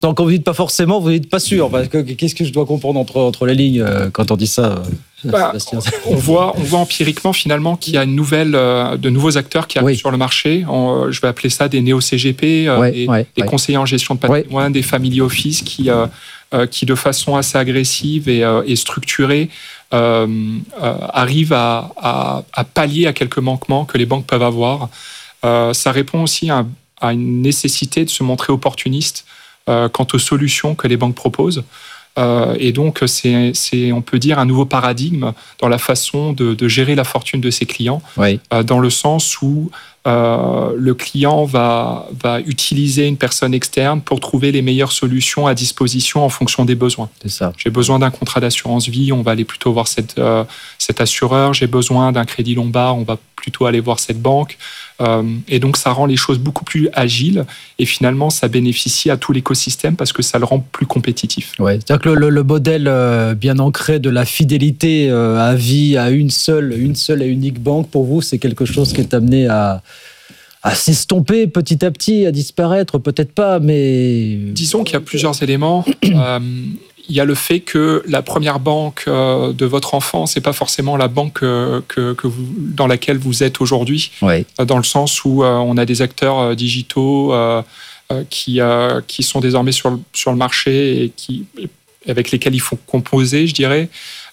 Donc, quand vous dites pas forcément, vous dites pas sûr. Parce que, qu'est-ce que je dois comprendre entre les lignes quand on dit ça, Sébastien ? On voit empiriquement finalement qu'il y a de nouveaux acteurs qui arrivent sur le marché. Je vais appeler ça des néo-CGP, des conseillers en gestion de patrimoine, des family office qui de façon assez agressive et structurée arrivent à pallier à quelques manquements que les banques peuvent avoir. Ça répond aussi à une nécessité de se montrer opportuniste quant aux solutions que les banques proposent. Et donc, c'est, on peut dire, un nouveau paradigme dans la façon de gérer la fortune de ses clients, dans le sens où le client va utiliser une personne externe pour trouver les meilleures solutions à disposition en fonction des besoins. C'est ça. J'ai besoin d'un contrat d'assurance vie, on va aller plutôt voir cet assureur. J'ai besoin d'un crédit lombard, on va plutôt aller voir cette banque. Et donc, ça rend les choses beaucoup plus agiles et finalement, ça bénéficie à tout l'écosystème parce que ça le rend plus compétitif. Ouais, c'est-à-dire que le modèle bien ancré de la fidélité à vie à une seule et unique banque, pour vous, c'est quelque chose qui est amené à s'estomper petit à petit, à disparaître, peut-être pas, mais... Disons qu'il y a plusieurs éléments. Il y a le fait que la première banque de votre enfant, c'est pas forcément la banque dans laquelle vous êtes aujourd'hui, dans le sens où on a des acteurs digitaux qui sont désormais sur le marché et avec lesquels il faut composer, je dirais.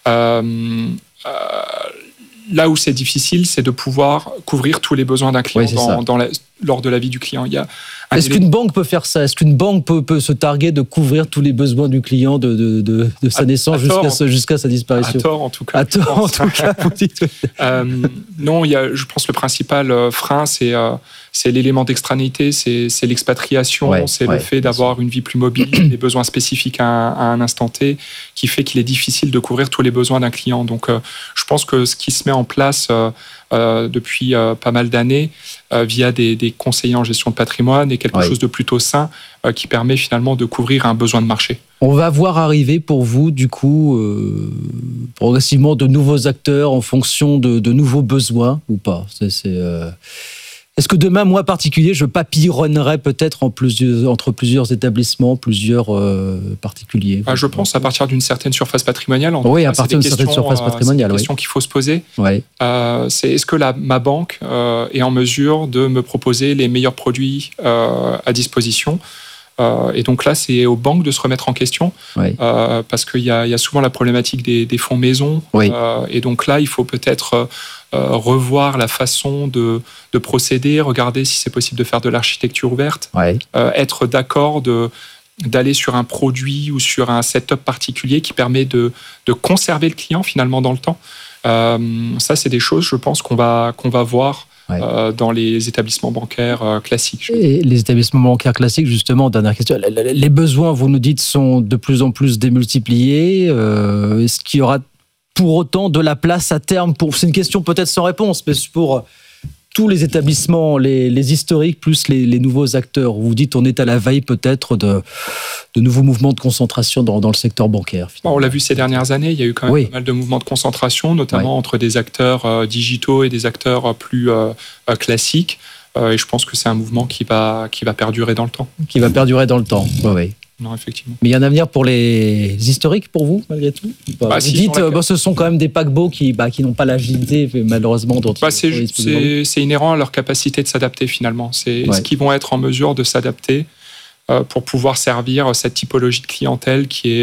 Là où c'est difficile, c'est de pouvoir couvrir tous les besoins d'un client lors de la vie du client. Est-ce qu'une banque peut faire ça ? Est-ce qu'une banque peut se targuer de couvrir tous les besoins du client de sa naissance jusqu'à sa disparition ? À tort, en tout cas. Vous dites. Non, je pense que le principal frein, c'est l'élément d'extranéité, c'est l'expatriation, c'est le fait d'avoir une vie plus mobile, des besoins spécifiques à un instant T, qui fait qu'il est difficile de couvrir tous les besoins d'un client. Donc, je pense que ce qui se met en place depuis pas mal d'années via des conseillers en gestion de patrimoine est quelque chose de plutôt sain qui permet finalement de couvrir un besoin de marché. On va voir arriver pour vous, du coup, progressivement de nouveaux acteurs en fonction de nouveaux besoins ou pas ? Est-ce que demain, moi particulier, je papillonnerai peut-être entre plusieurs établissements, plusieurs particuliers ? Je pense à partir d'une certaine surface patrimoniale. À partir d'une certaine surface patrimoniale. C'est une question qu'il faut se poser. C'est est-ce que ma banque est en mesure de me proposer les meilleurs produits à disposition ? Et donc là, c'est aux banques de se remettre en question parce qu'il y a souvent la problématique des fonds maison. Et donc là, il faut peut-être revoir la façon de procéder, regarder si c'est possible de faire de l'architecture ouverte, être d'accord d'aller sur un produit ou sur un setup particulier qui permet de conserver le client finalement dans le temps. Ça, c'est des choses, je pense, qu'on va voir dans les établissements bancaires classiques. Et les établissements bancaires classiques, justement, dernière question, les besoins, vous nous dites, sont de plus en plus démultipliés. Est-ce qu'il y aura pour autant de la place à terme c'est une question peut-être sans réponse, mais pour tous les établissements, les historiques, plus les nouveaux acteurs, vous dites on est à la veille peut-être de nouveaux mouvements de concentration dans le secteur bancaire. On l'a vu ces dernières années, il y a eu quand même pas mal de mouvements de concentration, notamment entre des acteurs digitaux et des acteurs plus classiques. Et je pense que c'est un mouvement qui va perdurer dans le temps. Qui va perdurer dans le temps, oui. Non, effectivement. Mais il y a un avenir pour les historiques, pour vous, malgré tout ? Vous dites, ce sont quand même des paquebots qui n'ont pas l'agilité, malheureusement. C'est inhérent à leur capacité de s'adapter, finalement. C'est ce qu'ils vont être en mesure de s'adapter pour pouvoir servir cette typologie de clientèle qui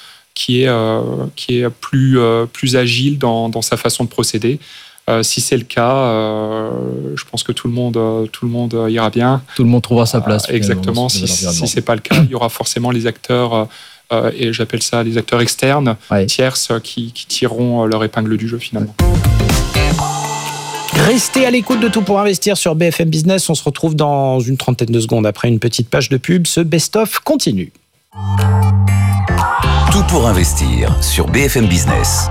est plus agile dans sa façon de procéder. Si c'est le cas, je pense que tout le monde ira bien. Tout le monde trouvera sa place. Exactement. Si c'est pas le cas, il y aura forcément les acteurs, et j'appelle ça les acteurs externes, tierces, qui tireront leur épingle du jeu finalement. Restez à l'écoute de Tout pour investir sur BFM Business. On se retrouve dans une trentaine de secondes après une petite page de pub. Ce best-of continue. Tout pour investir sur BFM Business.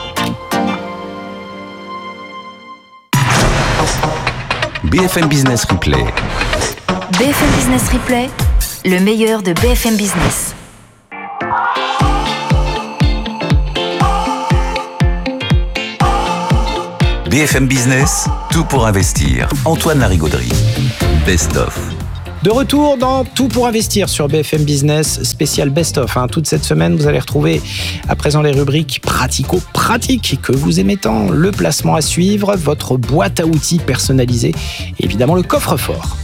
BFM Business Replay. BFM Business Replay, le meilleur de BFM Business. BFM Business, tout pour investir. Antoine Larigauderie. Best of. De retour dans Tout pour investir sur BFM Business, spécial best-of. Toute cette semaine, vous allez retrouver à présent les rubriques pratico-pratiques que vous aimez tant, le placement à suivre, votre boîte à outils personnalisée et évidemment le coffre-fort.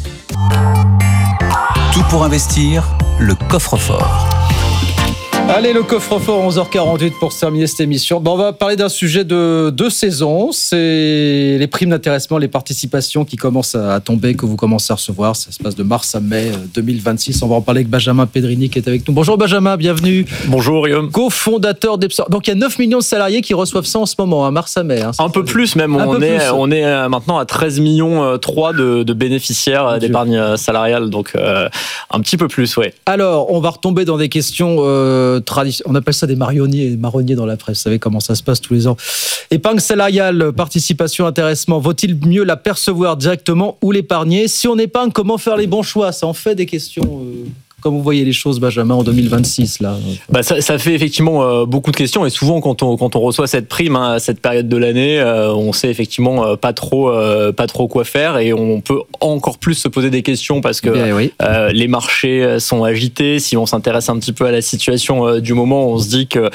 Tout pour investir, le coffre-fort. Allez, le coffre-fort, 11h48 pour terminer cette émission. On va parler d'un sujet de saison. C'est les primes d'intéressement, les participations qui commencent à tomber, que vous commencez à recevoir. Ça se passe de mars à mai 2026. On va en parler avec Benjamin Pedrini qui est avec nous. Bonjour Benjamin, bienvenue. Bonjour Guillaume. Co-fondateur d'Epsor. Donc il y a 9 millions de salariés qui reçoivent ça en ce moment, mars à mai. Un peu plus même. On est maintenant à 13 millions 3 de bénéficiaires d'épargne salariale. Donc un petit peu plus, ouais. Alors, on va retomber dans des questions on appelle ça des marronniers dans la presse. Vous savez comment ça se passe tous les ans. Épargne salariale, participation, intéressement. Vaut-il mieux la percevoir directement ou l'épargner ? Si on épargne, comment faire les bons choix ? Ça en fait des questions. Comme vous voyez les choses, Benjamin, en 2026 là. Ça fait effectivement beaucoup de questions et souvent quand on reçoit cette prime à cette période de l'année, on sait effectivement pas trop quoi faire et on peut encore plus se poser des questions parce que les marchés sont agités. Si on s'intéresse un petit peu à la situation du moment, on se dit que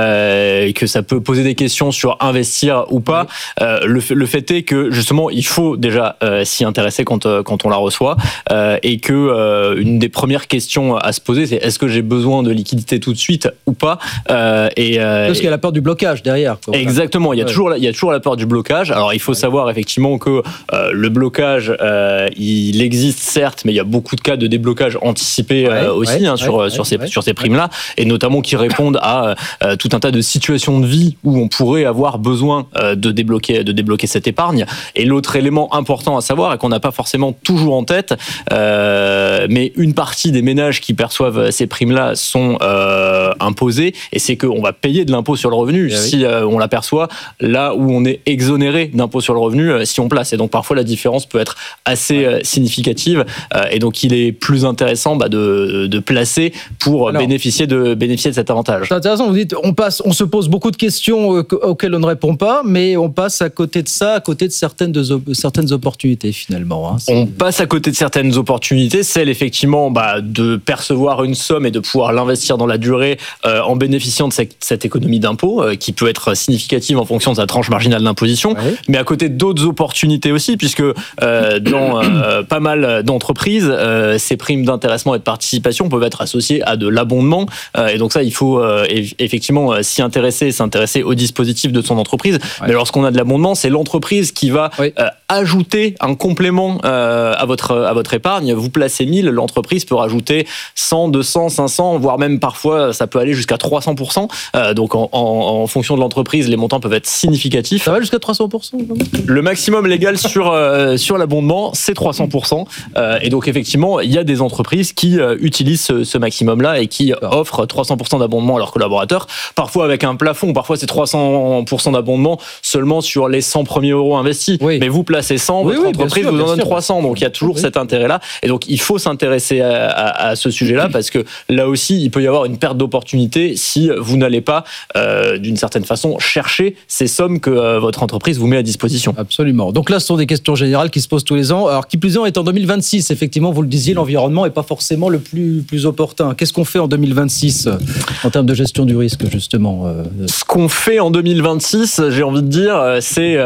ça peut poser des questions sur investir ou pas. Le fait est que justement il faut déjà s'y intéresser quand on la reçoit et que une des premières questions à se poser, c'est est-ce que j'ai besoin de liquidité tout de suite ou pas parce qu'il y a la peur du blocage derrière. Quoi. Exactement, il y a toujours la peur du blocage. Alors il faut savoir effectivement que le blocage, il existe certes, mais il y a beaucoup de cas de déblocage anticipé aussi sur ces primes-là, et notamment qui répondent à tout un tas de situations de vie où on pourrait avoir besoin de débloquer cette épargne. Et l'autre élément important à savoir et qu'on n'a pas forcément toujours en tête, mais une partie des ménages qui perçoivent ces primes-là sont imposés, et c'est qu'on va payer de l'impôt sur le revenu si on l'aperçoit là où on est exonéré d'impôt sur le revenu si on place. Et donc parfois la différence peut être assez significative, et donc il est plus intéressant de placer pour bénéficier de cet avantage. C'est intéressant, vous dites on se pose beaucoup de questions auxquelles on ne répond pas, mais on passe à côté de ça, à côté de certaines opportunités finalement. On passe à côté de certaines opportunités, celle effectivement de percevoir une somme et de pouvoir l'investir dans la durée en bénéficiant de cette économie d'impôt qui peut être significative en fonction de sa tranche marginale d'imposition, mais à côté d'autres opportunités aussi, puisque dans pas mal d'entreprises, ces primes d'intéressement et de participation peuvent être associées à de l'abondement, et donc ça il faut effectivement s'intéresser au dispositif de son entreprise. Mais lorsqu'on a de l'abondement, c'est l'entreprise qui va ajouter un complément à votre épargne. Vous placez 1000, l'entreprise peut rajouter 100, 200, 500, voire même parfois ça peut aller jusqu'à 300%. Donc en fonction de l'entreprise, les montants peuvent être significatifs. Ça va jusqu'à 300%? Le maximum légal sur l'abondement, c'est 300%. Et donc effectivement, il y a des entreprises qui utilisent ce maximum-là et qui offrent 300% d'abondement à leurs collaborateurs, parfois avec un plafond, parfois c'est 300% d'abondement seulement sur les 100 premiers euros investis. Oui. Mais vous placez 100, votre entreprise vous en donne 300, donc il y a toujours cet intérêt-là. Et donc il faut s'intéresser à ce sujet-là, parce que là aussi, il peut y avoir une perte d'opportunité si vous n'allez pas, d'une certaine façon, chercher ces sommes que votre entreprise vous met à disposition. Absolument. Donc là, ce sont des questions générales qui se posent tous les ans. Alors, qui plus est en 2026, effectivement, vous le disiez, l'environnement n'est pas forcément le plus opportun. Qu'est-ce qu'on fait en 2026 en termes de gestion du risque, justement? Ce qu'on fait en 2026, j'ai envie de dire, c'est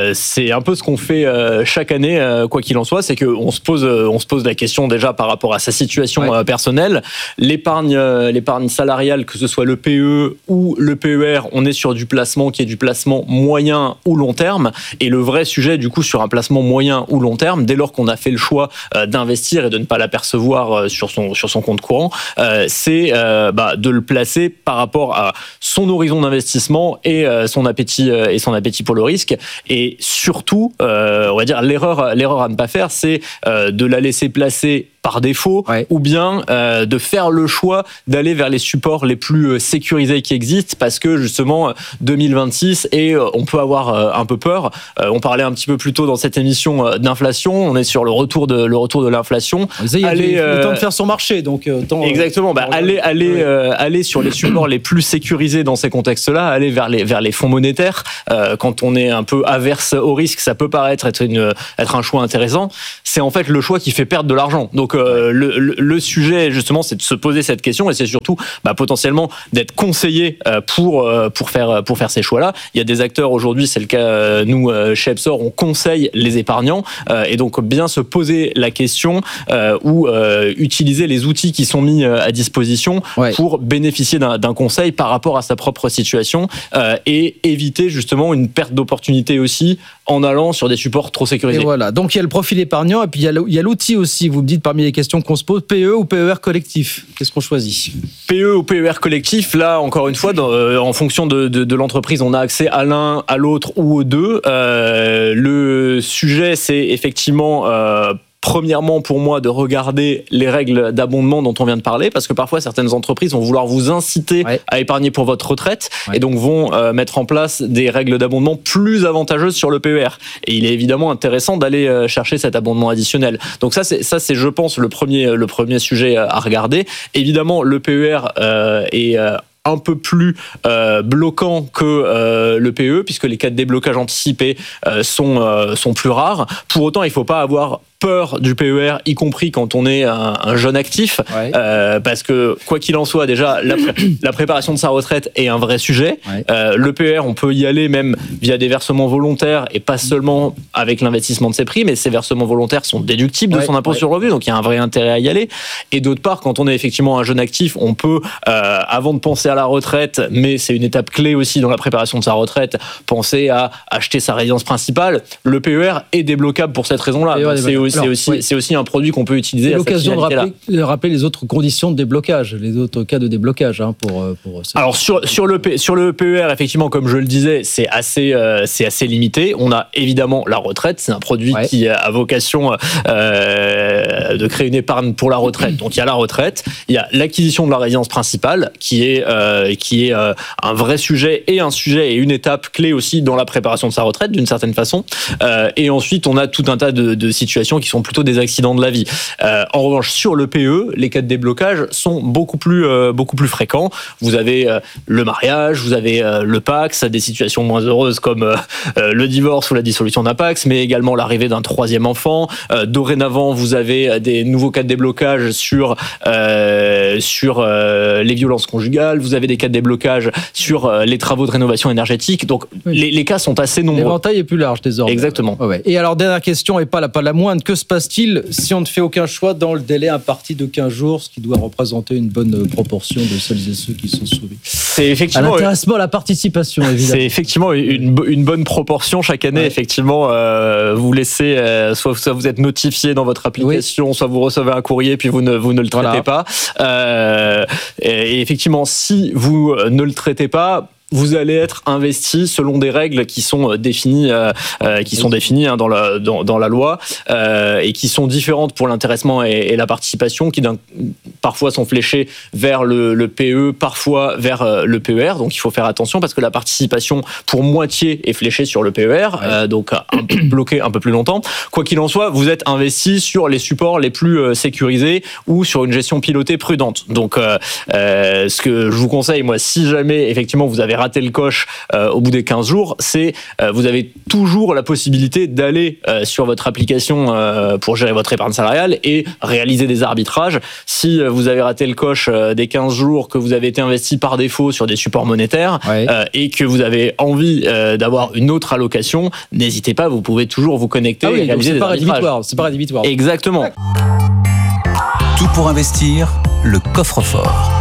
un peu ce qu'on fait chaque année, quoi qu'il en soit, c'est qu'on se pose la question déjà par rapport à sa situation personnelle. L'épargne salariale, que ce soit le PE ou le PER, on est sur du placement qui est du placement moyen ou long terme. Et le vrai sujet, du coup, sur un placement moyen ou long terme, dès lors qu'on a fait le choix d'investir et de ne pas l'apercevoir sur son compte courant, c'est de le placer par rapport à son horizon d'investissement et son appétit pour le risque. Et surtout, on va dire l'erreur à ne pas faire, c'est de la laisser placer par défaut, ou bien de faire le choix d'aller vers les supports les plus sécurisés qui existent, parce que justement 2026, et on peut avoir un peu peur. On parlait un petit peu plus tôt dans cette émission d'inflation. On est sur le retour de l'inflation. Il y a le temps de faire son marché, donc exactement. Aller sur les supports les plus sécurisés dans ces contextes-là, aller vers les fonds monétaires. Quand on est un peu averse au risque, ça peut paraître être un choix intéressant. C'est en fait le choix qui fait perdre de l'argent. Donc donc le sujet justement, c'est de se poser cette question et c'est surtout potentiellement d'être conseillé pour faire ces choix-là. Il y a des acteurs aujourd'hui, c'est le cas nous chez Epsor, on conseille les épargnants et donc bien se poser la question ou utiliser les outils qui sont mis à disposition pour bénéficier d'un conseil par rapport à sa propre situation et éviter justement une perte d'opportunité aussi en allant sur des supports trop sécurisés. Et voilà, donc il y a le profil épargnant et puis il y a l'outil aussi. Vous me dites parmi les questions qu'on se pose, PE ou PER collectif, qu'est-ce qu'on choisit? PE ou PER collectif, là encore une fois, en fonction de l'entreprise, on a accès à l'un, à l'autre ou aux deux. Le sujet, c'est effectivement premièrement, pour moi, de regarder les règles d'abondement dont on vient de parler, parce que parfois, certaines entreprises vont vouloir vous inciter à épargner pour votre retraite, et donc vont mettre en place des règles d'abondement plus avantageuses sur le PER. Et il est évidemment intéressant d'aller chercher cet abondement additionnel. Donc ça, c'est je pense, le premier sujet à regarder. Évidemment, le PER est un peu plus bloquant que le PE, puisque les cas de déblocage anticipé sont plus rares. Pour autant, il ne faut pas avoir peur du PER, y compris quand on est un jeune actif, parce que quoi qu'il en soit, déjà la préparation de sa retraite est un vrai sujet. Le PER, on peut y aller même via des versements volontaires et pas seulement avec l'investissement de ses primes, mais ces versements volontaires sont déductibles de son impôt sur le revenu, donc il y a un vrai intérêt à y aller. Et d'autre part, quand on est effectivement un jeune actif, on peut, avant de penser à la retraite, mais c'est une étape clé aussi dans la préparation de sa retraite, penser à acheter sa résidence principale. Le PER est débloquable pour cette raison-là. C'est aussi un produit qu'on peut utiliser. C'est l'occasion de rappeler les autres conditions de déblocage, les autres cas de déblocage. Alors sur le PER, effectivement, comme je le disais, c'est assez limité. On a évidemment la retraite, c'est un produit qui a vocation de créer une épargne pour la retraite. Donc il y a la retraite, il y a l'acquisition de la résidence principale, qui est un vrai sujet et une étape clé aussi dans la préparation de sa retraite, d'une certaine façon. Et ensuite, on a tout un tas de situations qui sont plutôt des accidents de la vie. En revanche, sur le PE, les cas de déblocage sont beaucoup plus fréquents. Vous avez le mariage, vous avez le PACS, des situations moins heureuses comme le divorce ou la dissolution d'un PACS, mais également l'arrivée d'un troisième enfant. Dorénavant, vous avez des nouveaux cas de déblocage sur les violences conjugales. Vous avez des cas de déblocage sur les travaux de rénovation énergétique. Donc, les cas sont assez nombreux. L'éventail est plus large désormais. Exactement. Et alors, dernière question, et pas la moindre, que se passe-t-il si on ne fait aucun choix dans le délai imparti de 15 jours, ce qui doit représenter une bonne proportion de celles et ceux qui sont sauvés? C'est effectivement... À l'intéressement, la participation, évidemment. C'est effectivement une bonne proportion. Chaque année, effectivement, vous laissez... soit vous êtes notifié dans votre application, soit vous recevez un courrier, puis vous ne le traitez pas. Et effectivement, si vous ne le traitez pas, vous allez être investi selon des règles qui sont définies, dans la loi et qui sont différentes pour l'intéressement et la participation, qui parfois sont fléchées vers le PE, parfois vers le PER. Donc il faut faire attention parce que la participation pour moitié est fléchée sur le PER, donc bloquée un peu plus longtemps. Quoi qu'il en soit, vous êtes investi sur les supports les plus sécurisés ou sur une gestion pilotée prudente. Donc ce que je vous conseille, moi, si jamais effectivement vous avez raté le coche au bout des 15 jours, c'est vous avez toujours la possibilité d'aller sur votre application pour gérer votre épargne salariale et réaliser des arbitrages. Si vous avez raté le coche des 15 jours, que vous avez été investi par défaut sur des supports monétaires et que vous avez envie d'avoir une autre allocation, n'hésitez pas, vous pouvez toujours vous connecter et réaliser des arbitrages. C'est pas rédhibitoire. Exactement. Tout pour investir, le coffre-fort.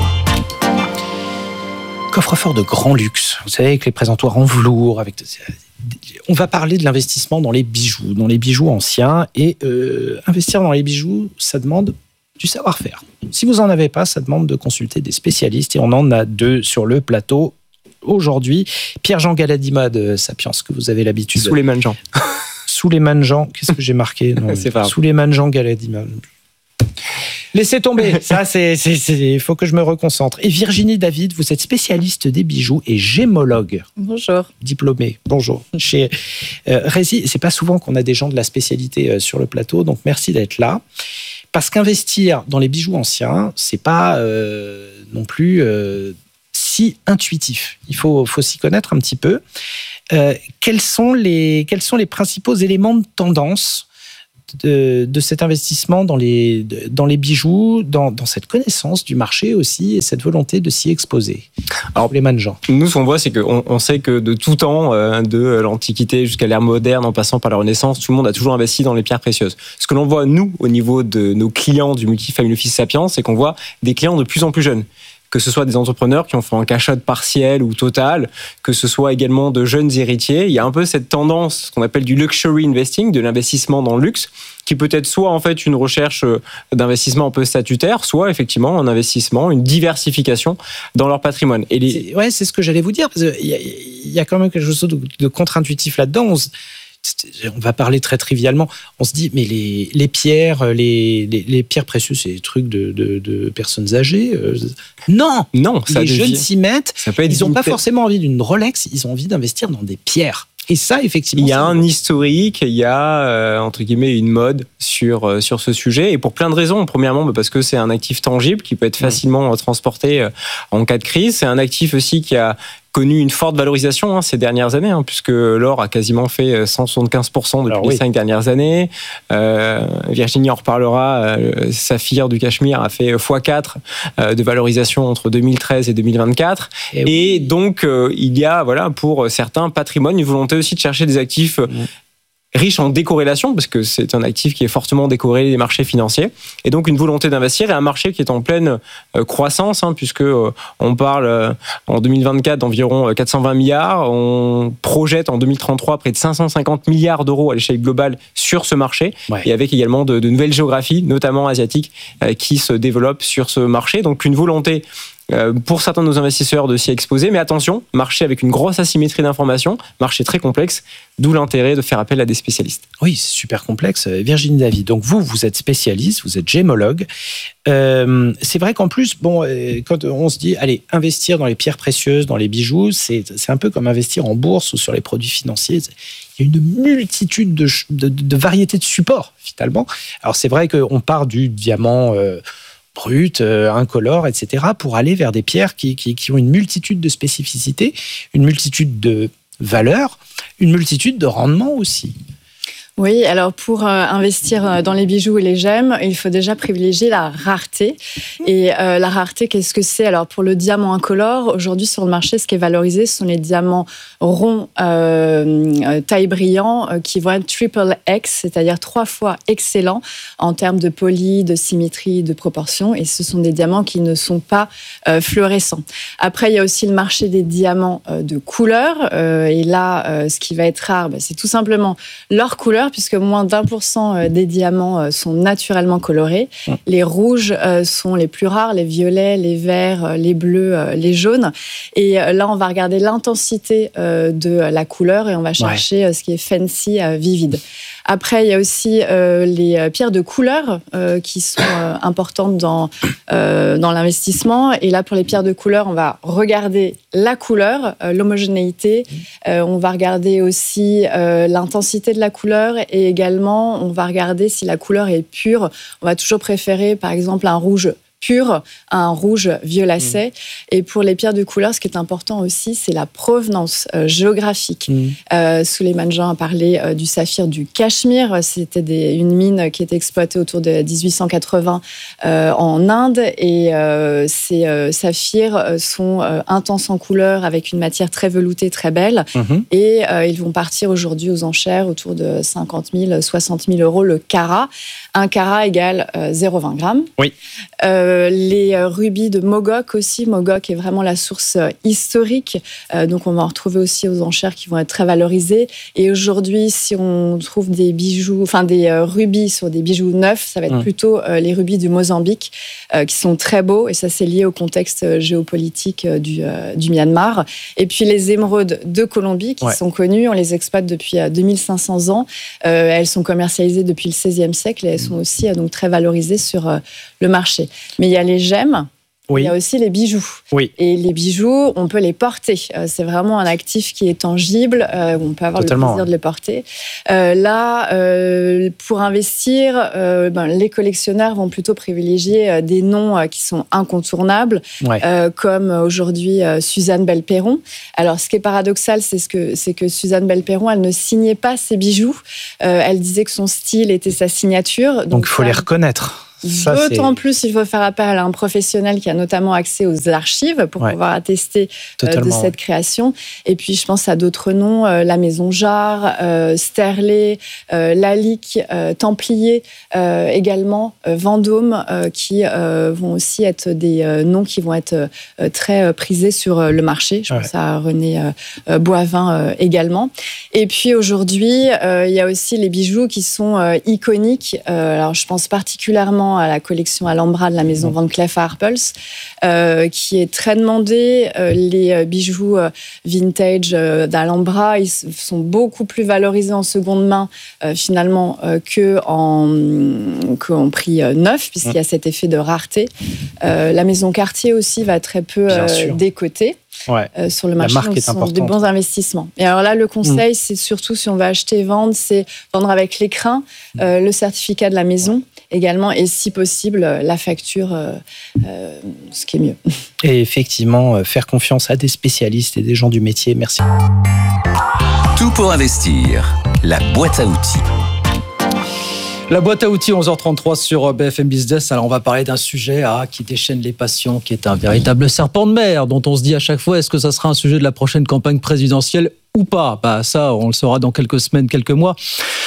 Coffre-fort de grand luxe. Vous savez, avec les présentoirs en velours. On va parler de l'investissement dans les bijoux anciens. Et investir dans les bijoux, ça demande du savoir-faire. Si vous n'en avez pas, ça demande de consulter des spécialistes. Et on en a deux sur le plateau aujourd'hui. Pierre-Jean Galadima de Sapiens, que vous avez l'habitude... Souleymane Jean. Souleymane Jean, qu'est-ce que j'ai marqué? Souleymane Jean Galadima. Laissez tomber, ça il faut que je me reconcentre. Et Virginie David, vous êtes spécialiste des bijoux et gémologue. Bonjour. Diplômée, bonjour. Chez Rési, c'est pas souvent qu'on a des gens de la spécialité sur le plateau, donc merci d'être là. Parce qu'investir dans les bijoux anciens, c'est pas non plus si intuitif. Il faut s'y connaître un petit peu. Quels sont les principaux éléments de tendance de cet investissement dans les bijoux, dans cette connaissance du marché aussi et cette volonté de s'y exposer? Alors, les Jean. Nous, ce qu'on voit, c'est qu'on sait que de tout temps, de l'Antiquité jusqu'à l'ère moderne, en passant par la Renaissance, tout le monde a toujours investi dans les pierres précieuses. Ce que l'on voit, nous, au niveau de nos clients du Multifamily Office Sapiens, c'est qu'on voit des clients de plus en plus jeunes. Que ce soit des entrepreneurs qui ont fait un cash-out partiel ou total, que ce soit également de jeunes héritiers. Il y a un peu cette tendance qu'on appelle du luxury investing, de l'investissement dans le luxe, qui peut être soit en fait une recherche d'investissement un peu statutaire, soit effectivement un investissement, une diversification dans leur patrimoine. C'est ce que j'allais vous dire. Il y a quand même quelque chose de contre-intuitif là-dedans. On va parler très trivialement. On se dit, mais les pierres, les pierres précieuses, c'est des trucs de personnes âgées. Non, les jeunes s'y mettent. Ils n'ont pas forcément envie d'une Rolex. Ils ont envie d'investir dans des pierres. Et ça, effectivement, il y a un historique, il y a entre guillemets une mode sur ce sujet, et pour plein de raisons. Premièrement, parce que c'est un actif tangible qui peut être facilement transporté en cas de crise. C'est un actif aussi qui a connu une forte valorisation ces dernières années, puisque l'or a quasiment fait 175% depuis les 5 dernières années. Virginie en reparlera. Saphir du Cachemire a fait x4 de valorisation entre 2013 et 2024. Et donc, il y a, pour certains patrimoines, une volonté aussi de chercher des actifs riche en décorrélation, parce que c'est un actif qui est fortement décorrélé des marchés financiers, et donc une volonté d'investir, et un marché qui est en pleine croissance, puisque on parle en 2024 d'environ 420 milliards, on projette en 2033 près de 550 milliards d'euros à l'échelle globale sur ce marché, et avec également de nouvelles géographies, notamment asiatiques, qui se développent sur ce marché, donc une volonté pour certains de nos investisseurs de s'y exposer, mais attention, marché avec une grosse asymétrie d'informations, marché très complexe, d'où l'intérêt de faire appel à des spécialistes. Oui, c'est super complexe. Virginie Davy, donc vous êtes spécialiste, vous êtes gémologue. C'est vrai qu'en plus, quand on se dit, allez, investir dans les pierres précieuses, dans les bijoux, c'est un peu comme investir en bourse ou sur les produits financiers. Il y a une multitude de variétés de supports, finalement. Alors c'est vrai qu'on part du diamant brut, incolore, etc., pour aller vers des pierres qui ont une multitude de spécificités, une multitude de valeurs, une multitude de rendements aussi. Oui, alors pour investir dans les bijoux et les gemmes, il faut déjà privilégier la rareté. Et la rareté, qu'est-ce que c'est? Alors pour le diamant incolore, aujourd'hui sur le marché, ce qui est valorisé, ce sont les diamants ronds taille brillant qui vont être triple X, c'est-à-dire 3 fois excellents en termes de poly, de symétrie, de proportion. Et ce sont des diamants qui ne sont pas fluorescents. Après, il y a aussi le marché des diamants de couleur. Et là, ce qui va être rare, c'est tout simplement leur couleur, puisque moins d'1% des diamants sont naturellement colorés. Les rouges sont les plus rares, les violets, les verts, les bleus, les jaunes. Et là, on va regarder l'intensité de la couleur et on va chercher ce qui est fancy, vivide. Après, il y a aussi les pierres de couleur qui sont importantes dans l'investissement. Et là, pour les pierres de couleur, on va regarder la couleur, l'homogénéité. On va regarder aussi l'intensité de la couleur et également, on va regarder si la couleur est pure. On va toujours préférer, par exemple, un rouge pur, un rouge violacé. Et pour les pierres de couleur, ce qui est important aussi, c'est la provenance géographique. Souleymane Jean a parlé du saphir du Cachemire. C'était une mine qui était exploitée autour de 1880 en Inde. Et ces saphirs sont intenses en couleur, avec une matière très veloutée, très belle. Et ils vont partir aujourd'hui aux enchères autour de 50 000, 60 000 euros le carat. Un carat égale 0,20 grammes. Oui. Les rubis de Mogok aussi. Mogok est vraiment la source historique. Donc, on va en retrouver aussi aux enchères qui vont être très valorisées. Et aujourd'hui, si on trouve des bijoux, des rubis sur des bijoux neufs, ça va être plutôt les rubis du Mozambique qui sont très beaux. Et ça, c'est lié au contexte géopolitique du Myanmar. Et puis, les émeraudes de Colombie qui sont connues. On les exploite depuis 2500 ans. Elles sont commercialisées depuis le XVIe siècle et elles sont aussi donc très valorisées sur le marché. Mais il y a les gemmes. Oui. Il y a aussi les bijoux. Oui. Et les bijoux, on peut les porter. C'est vraiment un actif qui est tangible. On peut avoir Totalement, le plaisir de les porter. Pour investir, les collectionneurs vont plutôt privilégier des noms qui sont incontournables, comme aujourd'hui Suzanne Belperron. Alors, ce qui est paradoxal, c'est que Suzanne Belperron, elle ne signait pas ses bijoux. Elle disait que son style était sa signature. Donc il faut les reconnaître. D'autant plus, il faut faire appel à un professionnel qui a notamment accès aux archives pour pouvoir attester de cette création. Et puis, je pense à d'autres noms, la Maison Jarre, Sterlet, Lalique, Templier, également Vendôme, qui vont aussi être des noms qui vont être très prisés sur le marché. Je pense à René Boivin également. Et puis, aujourd'hui, il y a aussi les bijoux qui sont iconiques. Alors, je pense particulièrement à la collection Alhambra de la maison Van Cleef & Arpels, qui est très demandée. Les bijoux vintage d'Alhambra, ils sont beaucoup plus valorisés en seconde main, finalement, qu'en prix neuf, puisqu'il y a cet effet de rareté. La maison Cartier aussi va très peu décotée. Sur le marché, donc ce sont des bons investissements. Et alors là, le conseil, c'est surtout si on va acheter et vendre, c'est vendre avec l'écrin, le certificat de la maison également, et si possible, la facture, ce qui est mieux. Et effectivement, faire confiance à des spécialistes et des gens du métier. Merci. Tout pour investir, la boîte à outils. La boîte à outils, 11h33 sur BFM Business. Alors, on va parler d'un sujet qui déchaîne les passions, qui est un véritable serpent de mer, dont on se dit à chaque fois, est-ce que ça sera un sujet de la prochaine campagne présidentielle ou pas ? Ça, on le saura dans quelques semaines, quelques mois.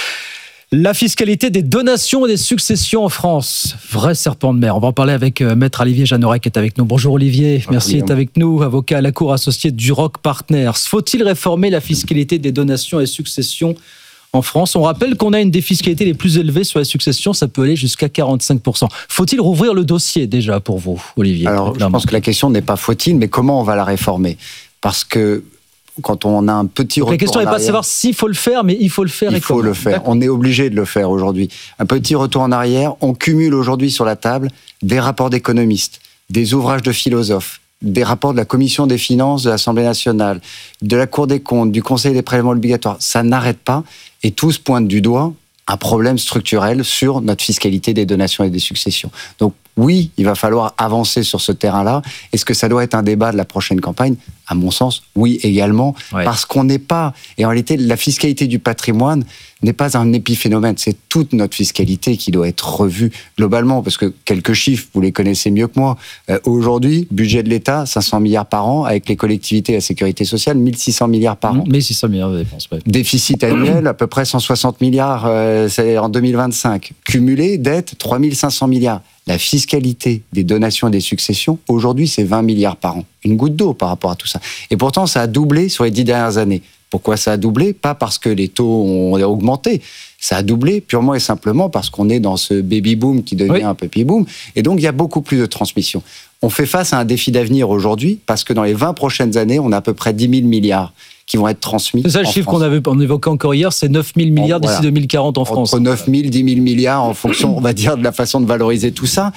La fiscalité des donations et des successions en France. Vrai serpent de mer. On va en parler avec Maître Olivier Jeanneret qui est avec nous. Bonjour Olivier, merci d'être avec nous. Avocat à la Cour associé du Rock Partners. Faut-il réformer la fiscalité des donations et successions en France? On rappelle qu'on a une des fiscalités les plus élevées sur les successions, ça peut aller jusqu'à 45%. Faut-il rouvrir le dossier déjà pour vous, Olivier? Alors, je pense que la question n'est pas faut-il, mais comment on va la réformer? Parce que quand on a un petit retour en arrière... La question n'est pas de savoir s'il faut le faire, mais il faut le faire. Il faut le faire. On est obligé de le faire aujourd'hui. Un petit retour en arrière, on cumule aujourd'hui sur la table des rapports d'économistes, des ouvrages de philosophes, des rapports de la Commission des finances de l'Assemblée nationale, de la Cour des comptes, du Conseil des prélèvements obligatoires. Ça n'arrête pas et tous pointent du doigt un problème structurel sur notre fiscalité des donations et des successions. Donc oui, il va falloir avancer sur ce terrain-là. Est-ce que ça doit être un débat de la prochaine campagne ? À mon sens, oui également, parce qu'on n'est pas... Et en réalité, la fiscalité du patrimoine n'est pas un épiphénomène, c'est toute notre fiscalité qui doit être revue globalement, parce que quelques chiffres, vous les connaissez mieux que moi. Aujourd'hui, budget de l'État, 500 milliards par an, avec les collectivités et la sécurité sociale, 1600 milliards par an. 1600 milliards de dépenses, Déficit annuel, à peu près 160 milliards c'est en 2025. Cumulé, dette, 3500 milliards. La fiscalité des donations et des successions, aujourd'hui, c'est 20 milliards par an. Une goutte d'eau par rapport à tout ça. Et pourtant, ça a doublé sur les 10 dernières années. Pourquoi ça a doublé ? Pas parce que les taux ont augmenté. Ça a doublé purement et simplement parce qu'on est dans ce baby-boom qui devient un puppy-boom. Et donc, il y a beaucoup plus de transmission. On fait face à un défi d'avenir aujourd'hui parce que dans les 20 prochaines années, on a à peu près 10 000 milliards qui vont être transmis. C'est ça le chiffre qu'on évoquait encore hier, c'est 9 000 milliards d'ici 2040 en France. Entre 9 000 et 10 000 milliards en fonction, on va dire, de la façon de valoriser tout ça.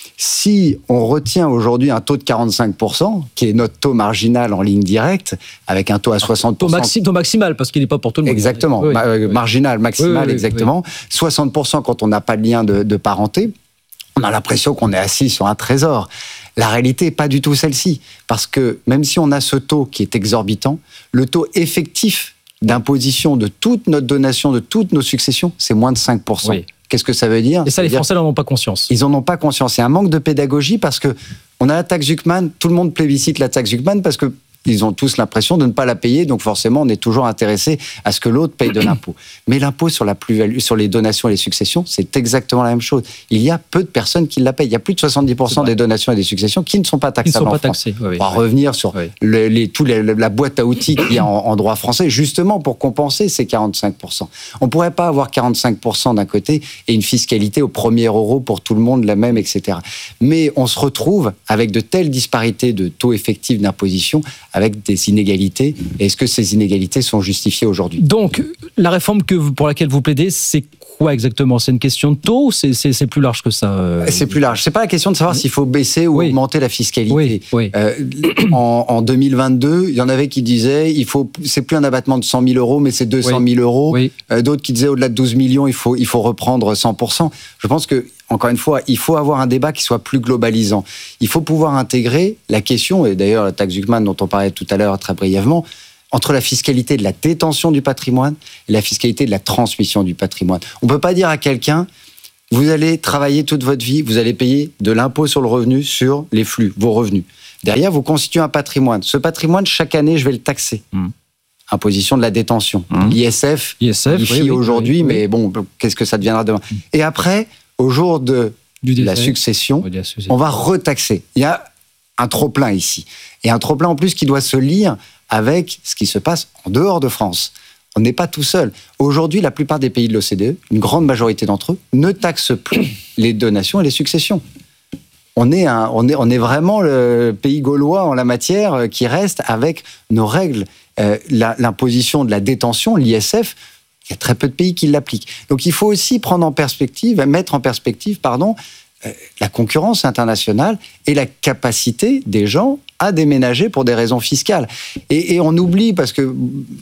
Si on retient aujourd'hui un taux de 45%, qui est notre taux marginal en ligne directe, avec un taux à 60%... Taux maximal, parce qu'il n'est pas pour tout le monde. Exactement, marginal, maximal, exactement. 60% quand on n'a pas de lien de parenté, on a l'impression qu'on est assis sur un trésor. La réalité n'est pas du tout celle-ci, parce que même si on a ce taux qui est exorbitant, le taux effectif d'imposition de toute notre donation, de toutes nos successions, c'est moins de 5%. Oui. Qu'est-ce que ça veut dire ? Et ça, les Français n'en ont pas conscience. Ils n'en ont pas conscience. C'est un manque de pédagogie parce que on a la taxe Zuckman, tout le monde plébiscite la taxe Zuckman parce que ils ont tous l'impression de ne pas la payer, donc forcément, on est toujours intéressé à ce que l'autre paye de l'impôt. Mais l'impôt sur la plus-value, sur les donations et les successions, c'est exactement la même chose. Il y a peu de personnes qui la payent. Il y a plus de 70% des donations et des successions qui ne sont pas taxables en France. On va revenir sur la boîte à outils qu'il y a en droit français, justement pour compenser ces 45%. On ne pourrait pas avoir 45% d'un côté et une fiscalité au premier euro pour tout le monde, la même, etc. Mais on se retrouve avec de telles disparités de taux effectifs d'imposition avec des inégalités. Et est-ce que ces inégalités sont justifiées aujourd'hui ? Donc, la réforme pour laquelle vous plaidez, c'est quoi exactement ? C'est une question de taux ou c'est plus large que ça C'est plus large. C'est pas la question de savoir s'il faut baisser ou augmenter la fiscalité. Oui. En 2022, il y en avait qui disaient c'est plus un abattement de 100 000 euros, mais c'est 200 000 euros. Oui. D'autres qui disaient au-delà de 12 millions, il faut reprendre 100%. Je pense que, encore une fois, il faut avoir un débat qui soit plus globalisant. Il faut pouvoir intégrer la question, et d'ailleurs la taxe Zuckman dont on parlait tout à l'heure très brièvement, entre la fiscalité de la détention du patrimoine et la fiscalité de la transmission du patrimoine. On ne peut pas dire à quelqu'un, vous allez travailler toute votre vie, vous allez payer de l'impôt sur le revenu sur les flux, vos revenus. Derrière, vous constituez un patrimoine. Ce patrimoine, chaque année, je vais le taxer. Imposition de la détention. L'ISF, aujourd'hui, mais bon, qu'est-ce que ça deviendra demain ? Et après, au jour de la succession, on va retaxer. Il y a un trop-plein ici. Et un trop-plein en plus qui doit se lire avec ce qui se passe en dehors de France. On n'est pas tout seul. Aujourd'hui, la plupart des pays de l'OCDE, une grande majorité d'entre eux, ne taxent plus les donations et les successions. On est vraiment le pays gaulois en la matière qui reste avec nos règles. L'imposition de la détention, l'ISF, il y a très peu de pays qui l'appliquent. Donc il faut aussi mettre en perspective, la concurrence internationale et la capacité des gens à déménager pour des raisons fiscales. Et on oublie, parce que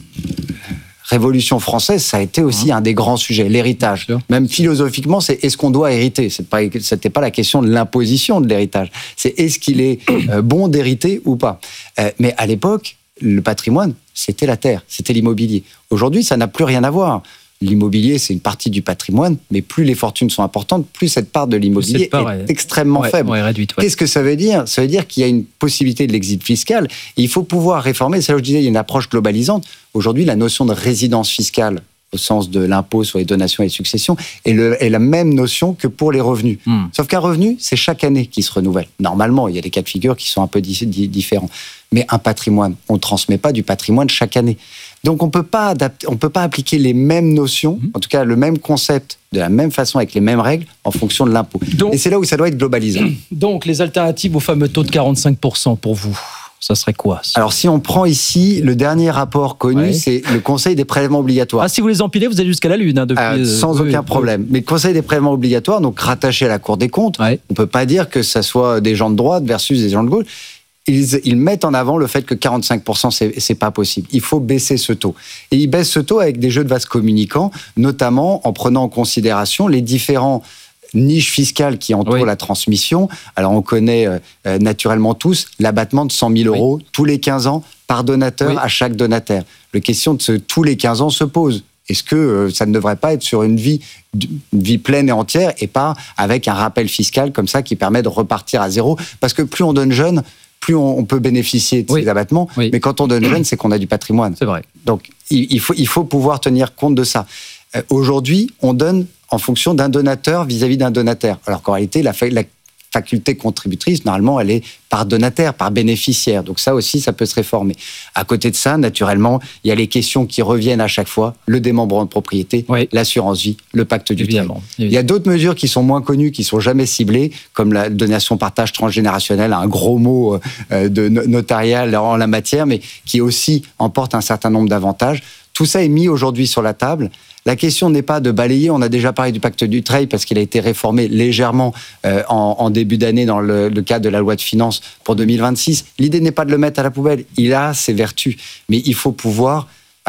Révolution française, ça a été aussi un des grands sujets, l'héritage. Même philosophiquement, c'est est-ce qu'on doit hériter ? C'était pas la question de l'imposition de l'héritage. C'est est-ce qu'il est bon d'hériter ou pas ? Mais à l'époque, le patrimoine, c'était la terre, c'était l'immobilier. Aujourd'hui, ça n'a plus rien à voir. L'immobilier, c'est une partie du patrimoine, mais plus les fortunes sont importantes, plus cette part de l'immobilier est extrêmement faible. Réduite, Qu'est-ce que ça veut dire ? Ça veut dire qu'il y a une possibilité de l'exit fiscal et il faut pouvoir réformer. C'est là où je disais, il y a une approche globalisante. Aujourd'hui, la notion de résidence fiscale, au sens de l'impôt sur les donations et les successions, est la même notion que pour les revenus. Sauf qu'un revenu, c'est chaque année qui se renouvelle. Normalement, il y a des cas de figure qui sont un peu différents. Mais un patrimoine, on ne transmet pas du patrimoine chaque année. Donc on ne peut pas appliquer les mêmes notions, en tout cas le même concept, de la même façon, avec les mêmes règles, en fonction de l'impôt. Et c'est là où ça doit être globalisé. Donc les alternatives au fameux taux de 45% pour vous, ça serait quoi ? Alors si on prend ici le dernier rapport connu, c'est le Conseil des prélèvements obligatoires. Ah, si vous les empilez, vous allez jusqu'à la Lune. Sans aucun problème. Mais le Conseil des prélèvements obligatoires, donc rattaché à la Cour des comptes, on ne peut pas dire que ça soit des gens de droite versus des gens de gauche. Ils mettent en avant le fait que 45%, c'est pas possible. Il faut baisser ce taux. Et ils baissent ce taux avec des jeux de vases communicants, notamment en prenant en considération les différents niches fiscales qui entourent la transmission. Alors, on connaît naturellement tous l'abattement de 100 000 euros tous les 15 ans par donateur à chaque donataire. La question de tous les 15 ans se pose. Est-ce que ça ne devrait pas être sur une vie pleine et entière et pas avec un rappel fiscal comme ça qui permet de repartir à zéro ? Parce que plus on donne jeune, plus on peut bénéficier de ces abattements. Mais quand on donne jeune, c'est qu'on a du patrimoine. C'est vrai. Donc, il faut pouvoir tenir compte de ça. Aujourd'hui, on donne en fonction d'un donateur vis-à-vis d'un donataire. Alors qu'en réalité, la faculté contributrice, normalement, elle est par donataire, par bénéficiaire. Donc ça aussi, ça peut se réformer. À côté de ça, naturellement, il y a les questions qui reviennent à chaque fois, le démembrement de propriété, l'assurance vie, le pacte du travail. Il y a d'autres mesures qui sont moins connues, qui sont jamais ciblées, comme la donation partage transgénérationnelle, un gros mot de notarial en la matière, mais qui aussi emporte un certain nombre d'avantages. Tout ça est mis aujourd'hui sur la table. La question n'est pas de balayer, on a déjà parlé du pacte du travail parce qu'il a été réformé légèrement en début d'année dans le cadre de la loi de finances pour 2026. L'idée n'est pas de le mettre à la poubelle, il a ses vertus, mais il faut pouvoir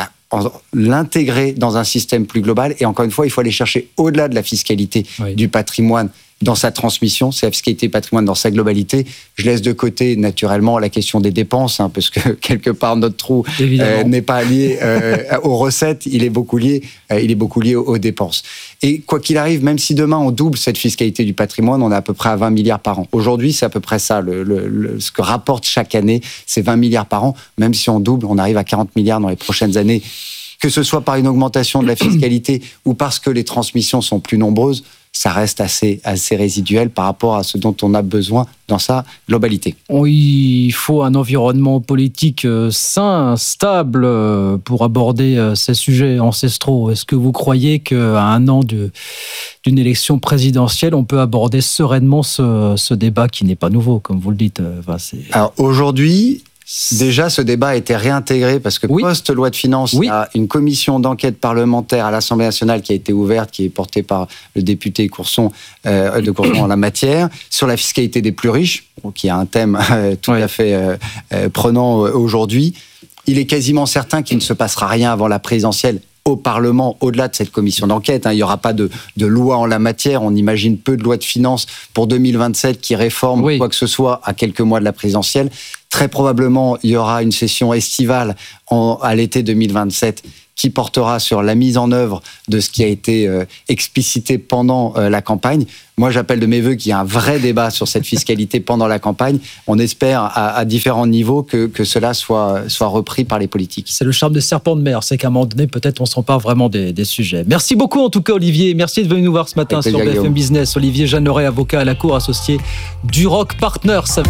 l'intégrer dans un système plus global et encore une fois, il faut aller chercher au-delà de la fiscalité du patrimoine dans sa transmission, c'est la fiscalité patrimoine dans sa globalité. Je laisse de côté naturellement la question des dépenses, parce que quelque part notre trou n'est pas lié aux recettes, il est beaucoup lié aux dépenses. Et quoi qu'il arrive, même si demain on double cette fiscalité du patrimoine, on est à peu près à 20 milliards par an. Aujourd'hui, c'est à peu près ça, ce que rapporte chaque année, c'est 20 milliards par an. Même si on double, on arrive à 40 milliards dans les prochaines années. Que ce soit par une augmentation de la fiscalité ou parce que les transmissions sont plus nombreuses, ça reste assez résiduel par rapport à ce dont on a besoin dans sa globalité. Il faut un environnement politique sain, stable pour aborder ces sujets ancestraux. Est-ce que vous croyez qu'à un an d'une élection présidentielle, on peut aborder sereinement ce débat qui n'est pas nouveau, comme vous le dites ? Alors aujourd'hui, Déjà, ce débat a été réintégré parce que post-loi de finances, il y a une commission d'enquête parlementaire à l'Assemblée nationale qui a été ouverte, qui est portée par le député Courson, de Courson en la matière, sur la fiscalité des plus riches, qui est un thème tout à fait prenant aujourd'hui. Il est quasiment certain qu'il ne se passera rien avant la présidentielle au Parlement, au-delà de cette commission d'enquête. Il n'y aura pas de loi en la matière. On imagine peu de lois de finances pour 2027 qui réforment quoi que ce soit à quelques mois de la présidentielle. Très probablement, il y aura une session estivale à l'été 2027 qui portera sur la mise en œuvre de ce qui a été explicité pendant la campagne. Moi, j'appelle de mes voeux qu'il y ait un vrai débat sur cette fiscalité pendant la campagne. On espère à différents niveaux que cela soit repris par les politiques. C'est le charme des serpents de mer, c'est qu'à un moment donné, peut-être on s'empare vraiment des sujets. Merci beaucoup en tout cas, Olivier. Merci de venir nous voir ce matin sur BFM Business. Olivier Jeanneret, avocat à la Cour, associé Duroc Partners.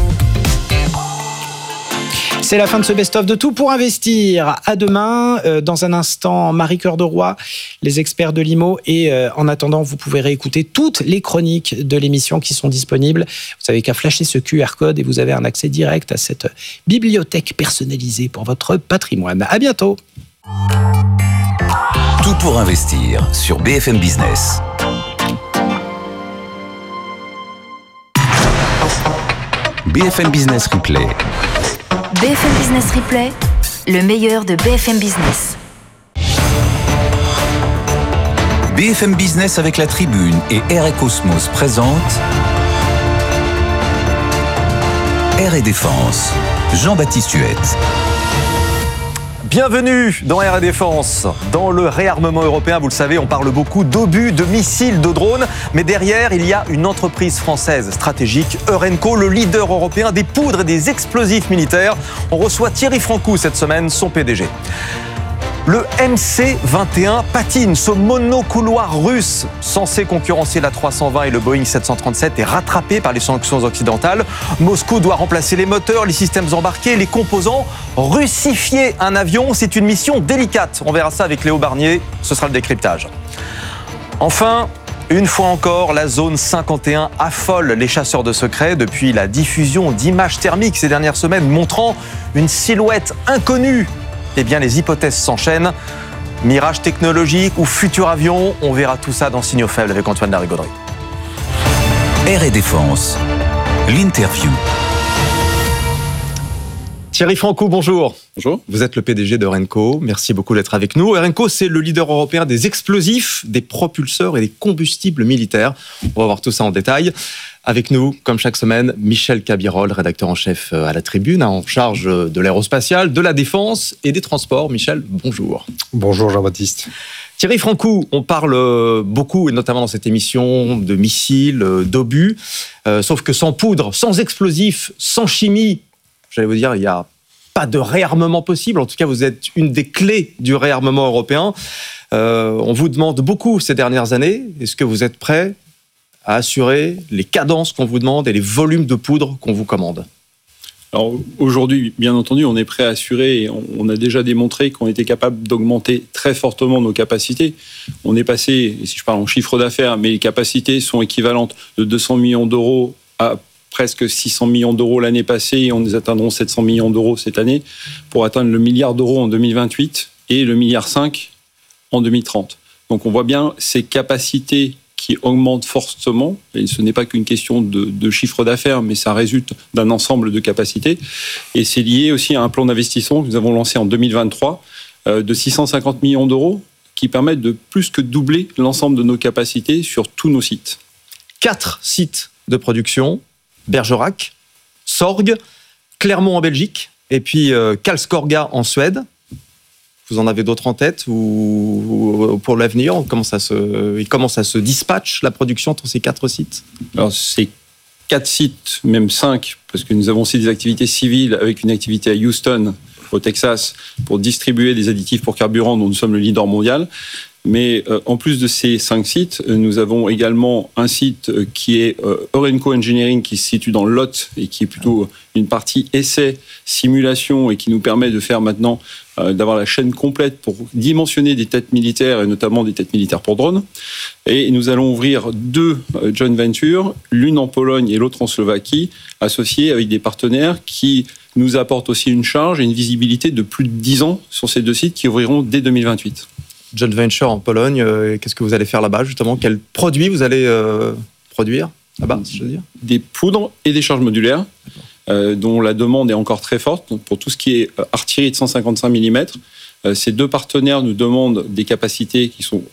C'est la fin de ce best-of de Tout pour investir. À demain. Dans un instant, Marie Cœur de Roy, les experts de l'IMO. Et en attendant, vous pouvez réécouter toutes les chroniques de l'émission qui sont disponibles. Vous n'avez qu'à flasher ce QR code et vous avez un accès direct à cette bibliothèque personnalisée pour votre patrimoine. À bientôt. Tout pour investir sur BFM Business. BFM Business Replay. BFM Business Replay, le meilleur de BFM Business. BFM Business avec la Tribune et Air & Cosmos présente Air & Défense. Jean-Baptiste Huette. Bienvenue dans Air & Défense. Dans le réarmement européen, vous le savez, on parle beaucoup d'obus, de missiles, de drones. Mais derrière, il y a une entreprise française stratégique, Eurenco, le leader européen des poudres et des explosifs militaires. On reçoit Thierry Francoux cette semaine, son PDG. Le MC-21 patine, ce monocouloir russe censé concurrencer l'A320 et le Boeing 737 est rattrapé par les sanctions occidentales. Moscou doit remplacer les moteurs, les systèmes embarqués, les composants. Russifier un avion, c'est une mission délicate. On verra ça avec Léo Barnier, ce sera le décryptage. Enfin, une fois encore, la zone 51 affole les chasseurs de secrets depuis la diffusion d'images thermiques ces dernières semaines montrant une silhouette inconnue. Eh bien, les hypothèses s'enchaînent. Mirage technologique ou futur avion, on verra tout ça dans Signaux Faibles avec Antoine Larigauderie. Air & Défense, l'interview. Thierry Francoux, bonjour. Bonjour. Vous êtes le PDG d'Eurenco. Merci beaucoup d'être avec nous. Eurenco, c'est le leader européen des explosifs, des propulseurs et des combustibles militaires. On va voir tout ça en détail. Avec nous, comme chaque semaine, Michel Cabirol, rédacteur en chef à la Tribune, en charge de l'aérospatiale, de la défense et des transports. Michel, bonjour. Bonjour Jean-Baptiste. Thierry Francoux, on parle beaucoup, et notamment dans cette émission, de missiles, d'obus. Sauf que sans poudre, sans explosifs, sans chimie, j'allais vous dire, il n'y a pas de réarmement possible. En tout cas, vous êtes une des clés du réarmement européen. On vous demande beaucoup ces dernières années. Est-ce que vous êtes prêt à assurer les cadences qu'on vous demande et les volumes de poudre qu'on vous commande? Alors aujourd'hui, bien entendu, on est prêt à assurer et on a déjà démontré qu'on était capable d'augmenter très fortement nos capacités. On est passé, et si je parle en chiffre d'affaires, mais les capacités sont équivalentes de 200 millions d'euros à presque 600 millions d'euros l'année passée et on les atteindront 700 millions d'euros cette année pour atteindre le milliard d'euros en 2028 et le milliard 5 en 2030. Donc on voit bien ces capacités qui augmente fortement, et ce n'est pas qu'une question de chiffre d'affaires, mais ça résulte d'un ensemble de capacités, et c'est lié aussi à un plan d'investissement que nous avons lancé en 2023 de 650 millions d'euros, qui permettent de plus que doubler l'ensemble de nos capacités sur tous nos sites. 4 sites de production, Bergerac, Sorgue, Clermont en Belgique, et puis Karlskorga en Suède. Vous en avez d'autres en tête ou pour l'avenir, comment ça se dispatche la production entre ces 4 sites? Alors c'est 4 sites, même 5, parce que nous avons aussi des activités civiles avec une activité à Houston, au Texas, pour distribuer des additifs pour carburant dont nous sommes le leader mondial. Mais en plus de ces 5 sites, nous avons également un site qui est Eurenco Engineering, qui se situe dans le Lot et qui est plutôt une partie essai, simulation et qui nous permet de faire maintenant d'avoir la chaîne complète pour dimensionner des têtes militaires et notamment des têtes militaires pour drones. Et nous allons ouvrir 2 joint ventures, l'une en Pologne et l'autre en Slovaquie, associées avec des partenaires qui nous apportent aussi une charge et une visibilité de plus de 10 ans sur ces 2 sites qui ouvriront dès 2028. Joint venture en Pologne, qu'est-ce que vous allez faire là-bas justement? Quels produits vous allez produire là-bas, si je veux dire? Des poudres et des charges modulaires, dont la demande est encore très forte. Donc, pour tout ce qui est artillerie de 155 mm, ces 2 partenaires nous demandent des capacités qui sont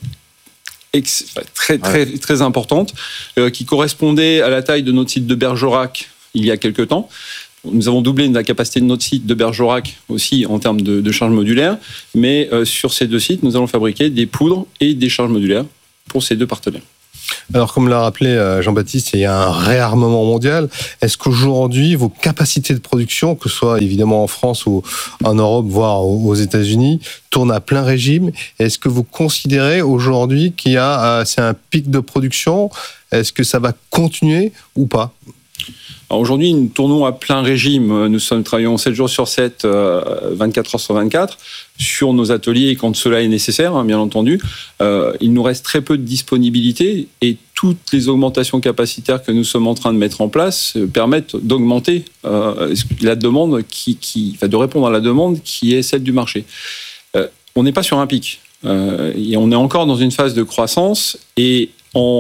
très importantes, qui correspondaient à la taille de notre site de Bergerac il y a quelques temps. Nous avons doublé la capacité de notre site de Bergerac aussi en termes de charges modulaires, mais sur ces 2 sites, nous allons fabriquer des poudres et des charges modulaires pour ces 2 partenaires. Alors, comme l'a rappelé Jean-Baptiste, il y a un réarmement mondial. Est-ce qu'aujourd'hui, vos capacités de production, que ce soit évidemment en France ou en Europe, voire aux États-Unis, tournent à plein régime? Est-ce que vous considérez aujourd'hui qu'il y a c'est un pic de production? Est-ce que ça va continuer ou pas? Alors aujourd'hui, nous tournons à plein régime. Nous travaillons 7 jours sur 7, 24 heures sur 24, sur nos ateliers quand cela est nécessaire, bien entendu. Il nous reste très peu de disponibilité et toutes les augmentations capacitaires que nous sommes en train de mettre en place permettent d'augmenter la demande, de répondre à la demande qui est celle du marché. On n'est pas sur un pic. Et on est encore dans une phase de croissance et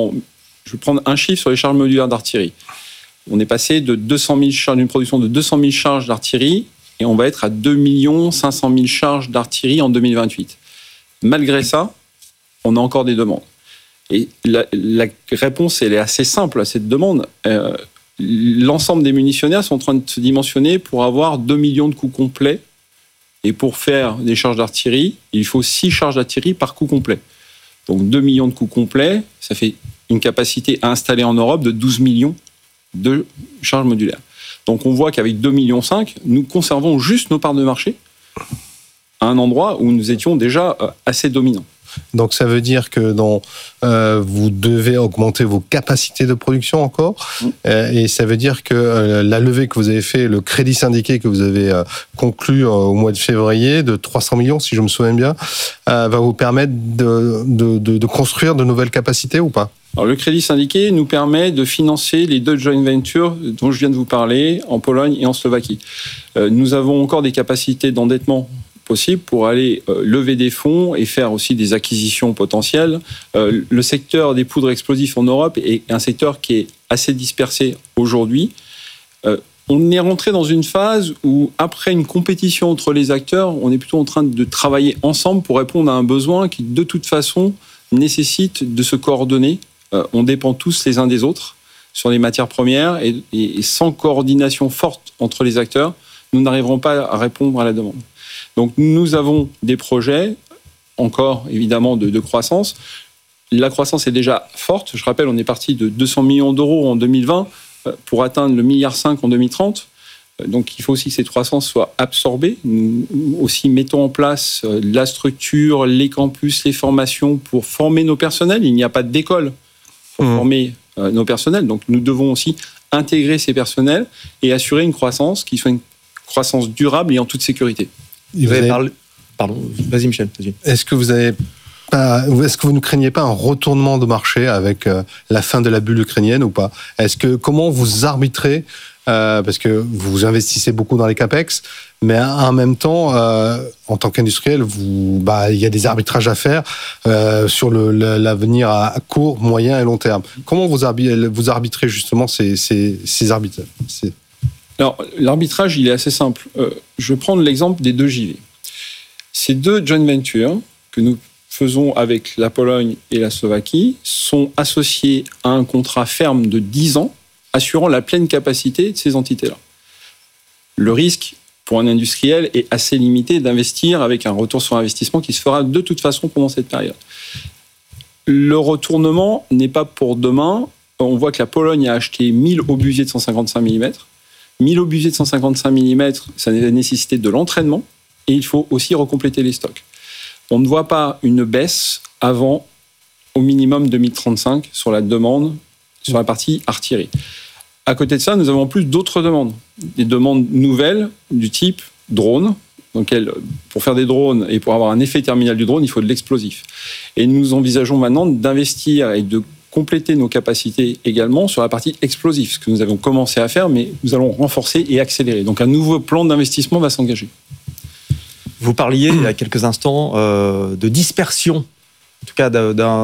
je vais prendre un chiffre sur les charges modulaires d'artillerie. On est passé de 200 000 charges, d'une production de 200 000 charges d'artillerie et on va être à 2 500 000 charges d'artillerie en 2028. Malgré ça, on a encore des demandes. Et la réponse, elle est assez simple à cette demande. L'ensemble des munitionnaires sont en train de se dimensionner pour avoir 2 millions de coups complets. Et pour faire des charges d'artillerie, il faut 6 charges d'artillerie par coup complet. Donc 2 millions de coups complets, ça fait une capacité à installer en Europe de 12 millions de charges modulaires. Donc on voit qu'avec 2,5 millions, nous conservons juste nos parts de marché à un endroit où nous étions déjà assez dominants. Donc ça veut dire que vous devez augmenter vos capacités de production encore, et ça veut dire que la levée que vous avez fait, le crédit syndiqué que vous avez conclu au mois de février de 300 millions, si je me souviens bien, va vous permettre de construire de nouvelles capacités ou pas? Alors, le crédit syndiqué nous permet de financer les 2 joint ventures dont je viens de vous parler, en Pologne et en Slovaquie. Nous avons encore des capacités d'endettement possibles pour aller lever des fonds et faire aussi des acquisitions potentielles. Le secteur des poudres explosives en Europe est un secteur qui est assez dispersé aujourd'hui. On est rentré dans une phase où, après une compétition entre les acteurs, on est plutôt en train de travailler ensemble pour répondre à un besoin qui, de toute façon, nécessite de se coordonner. On dépend tous les uns des autres sur les matières premières et sans coordination forte entre les acteurs, nous n'arriverons pas à répondre à la demande. Donc nous avons des projets, encore évidemment de croissance. La croissance est déjà forte. Je rappelle, on est parti de 200 millions d'euros en 2020 pour atteindre le 1,5 milliard en 2030. Donc il faut aussi que cette croissance soit absorbée. Nous aussi mettons en place la structure, les campus, les formations pour former nos personnels. Il n'y a pas d'école pour former nos personnels. Donc nous devons aussi intégrer ces personnels et assurer une croissance qui soit une croissance durable et en toute sécurité. Vous avez parlé... Pardon, vas-y Michel. Vas-y. Est-ce que vous ne craignez pas un retournement de marché avec la fin de la bulle ukrainienne ou pas? Comment vous arbitrez, parce que vous investissez beaucoup dans les CAPEX, mais en même temps, en tant qu'industriel, il y a des arbitrages à faire sur l'avenir à court, moyen et long terme. Comment vous arbitrez justement ces arbitrages? Alors, l'arbitrage, il est assez simple. Je vais prendre l'exemple des 2 JV. Ces 2 joint ventures que nous faisons avec la Pologne et la Slovaquie sont associés à un contrat ferme de 10 ans assurant la pleine capacité de ces entités-là. Le risque pour un industriel est assez limité d'investir avec un retour sur investissement qui se fera de toute façon pendant cette période. Le retournement n'est pas pour demain. On voit que la Pologne a acheté 1000 obusiers de 155 mm. 1000 obusiers de 155 mm, ça nécessité de l'entraînement et il faut aussi recompléter les stocks. On ne voit pas une baisse avant au minimum 2035 sur la demande, sur la partie artillerie. À côté de ça, nous avons en plus d'autres demandes. Des demandes nouvelles du type drone. Donc, pour faire des drones et pour avoir un effet terminal du drone, il faut de l'explosif. Et nous envisageons maintenant d'investir et de compléter nos capacités également sur la partie explosive, ce que nous avons commencé à faire, mais nous allons renforcer et accélérer. Donc un nouveau plan d'investissement va s'engager. Vous parliez il y a quelques instants de dispersion, en tout cas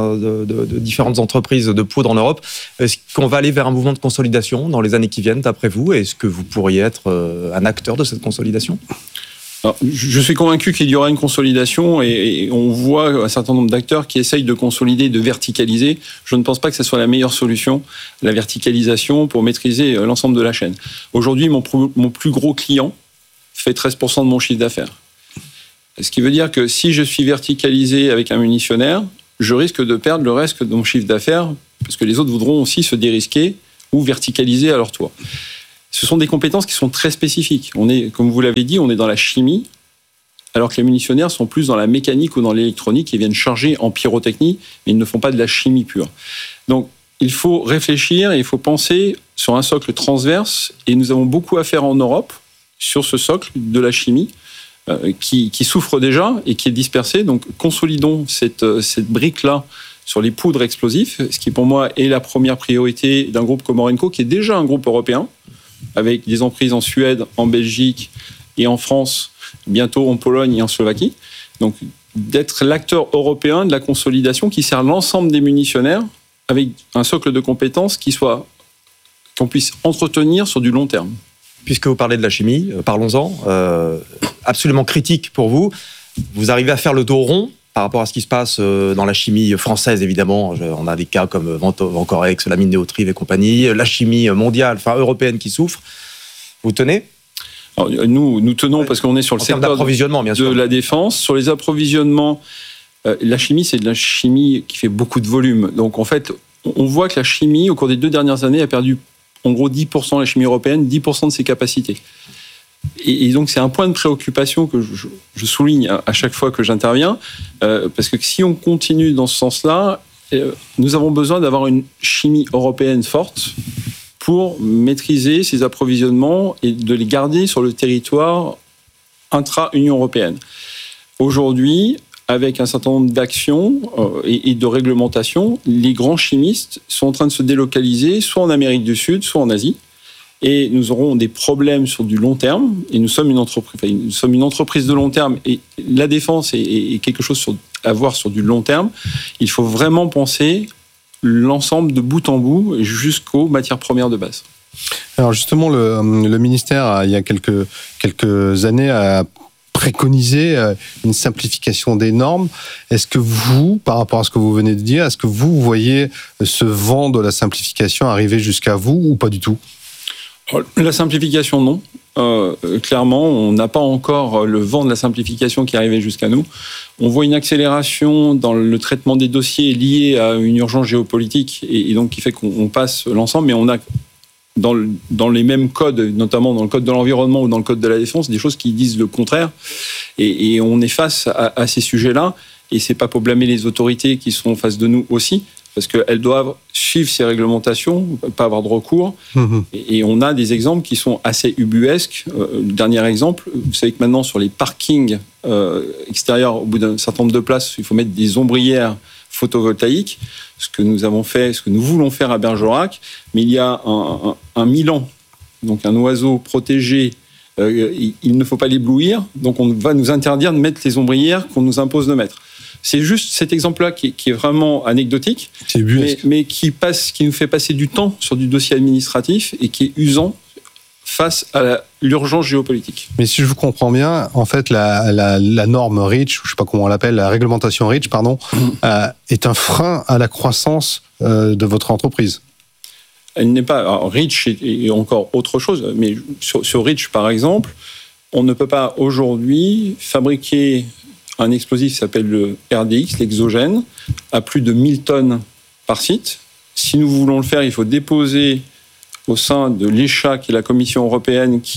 de différentes entreprises de poudre en Europe. Est-ce qu'on va aller vers un mouvement de consolidation dans les années qui viennent, d'après vous? Est-ce que vous pourriez être un acteur de cette consolidation? Alors, je suis convaincu qu'il y aura une consolidation et on voit un certain nombre d'acteurs qui essayent de consolider, de verticaliser. Je ne pense pas que ce soit la meilleure solution, la verticalisation, pour maîtriser l'ensemble de la chaîne. Aujourd'hui, mon plus gros client fait 13% de mon chiffre d'affaires. Ce qui veut dire que si je suis verticalisé avec un munitionnaire, je risque de perdre le reste de mon chiffre d'affaires parce que les autres voudront aussi se dérisquer ou verticaliser à leur tour. Ce sont des compétences qui sont très spécifiques. On est, comme vous l'avez dit, on est dans la chimie, alors que les munitionnaires sont plus dans la mécanique ou dans l'électronique et viennent charger en pyrotechnie, mais ils ne font pas de la chimie pure. Donc, il faut réfléchir et il faut penser sur un socle transverse. Et nous avons beaucoup à faire en Europe sur ce socle de la chimie qui souffre déjà et qui est dispersé. Donc, consolidons cette brique-là sur les poudres explosifs, ce qui pour moi est la première priorité d'un groupe comme Orenco, qui est déjà un groupe européen, avec des emprises en Suède, en Belgique et en France, bientôt en Pologne et en Slovaquie. Donc, d'être l'acteur européen de la consolidation qui sert l'ensemble des munitionnaires avec un socle de compétences qu'on puisse entretenir sur du long terme. Puisque vous parlez de la chimie, parlons-en. Absolument critique pour vous. Vous arrivez à faire le dos rond par rapport à ce qui se passe dans la chimie française, évidemment. On a des cas comme Vencorex, la mine Néotrive et compagnie, la chimie mondiale, enfin européenne qui souffre. Vous tenez? Alors, nous tenons parce qu'on est sur le secteur d'approvisionnement, bien sûr, de la défense. Sur les approvisionnements, la chimie, c'est de la chimie qui fait beaucoup de volume. Donc, en fait, on voit que la chimie, au cours des 2 dernières années, a perdu en gros 10%, la chimie européenne, 10% de ses capacités. Et donc, c'est un point de préoccupation que je souligne à chaque fois que j'interviens, parce que si on continue dans ce sens-là, nous avons besoin d'avoir une chimie européenne forte pour maîtriser ces approvisionnements et de les garder sur le territoire intra-Union européenne. Aujourd'hui, avec un certain nombre d'actions et de réglementations, les grands chimistes sont en train de se délocaliser, soit en Amérique du Sud, soit en Asie. Et nous aurons des problèmes sur du long terme. Et nous sommes une entreprise de long terme. Et la défense est quelque chose à voir sur du long terme. Il faut vraiment penser l'ensemble de bout en bout jusqu'aux matières premières de base. Alors justement, le ministère, il y a quelques années, a préconisé une simplification des normes. Est-ce que vous, par rapport à ce que vous venez de dire, est-ce que vous voyez ce vent de la simplification arriver jusqu'à vous ou pas du tout ? La simplification, non. Clairement, on n'a pas encore le vent de la simplification qui est arrivé jusqu'à nous. On voit une accélération dans le traitement des dossiers liés à une urgence géopolitique et donc qui fait qu'on passe l'ensemble, mais on a dans les mêmes codes, notamment dans le code de l'environnement ou dans le code de la défense, des choses qui disent le contraire. Et on est face à ces sujets-là. Et c'est pas pour blâmer les autorités qui sont en face de nous aussi, parce qu'elles doivent suivre ces réglementations, pas avoir de recours. Et on a des exemples qui sont assez ubuesques. Dernier exemple, vous savez que maintenant, sur les parkings extérieurs, au bout d'un certain nombre de places, il faut mettre des ombrières photovoltaïques, ce que nous avons fait, ce que nous voulons faire à Bergerac. Mais il y a un milan, donc un oiseau protégé, il ne faut pas l'éblouir, donc on va nous interdire de mettre les ombrières qu'on nous impose de mettre. C'est juste cet exemple-là qui est vraiment anecdotique, mais qui nous fait passer du temps sur du dossier administratif et qui est usant face à l'urgence géopolitique. Mais si je vous comprends bien, en fait, la norme REACH, je ne sais pas comment on l'appelle, la réglementation REACH, pardon, est un frein à la croissance de votre entreprise. Elle n'est pas... Alors, REACH est encore autre chose, mais sur REACH, par exemple, on ne peut pas aujourd'hui fabriquer un explosif qui s'appelle le RDX, l'exogène, à plus de 1000 tonnes par site. Si nous voulons le faire, il faut déposer au sein de l'ECHA, qui est la Commission européenne, qui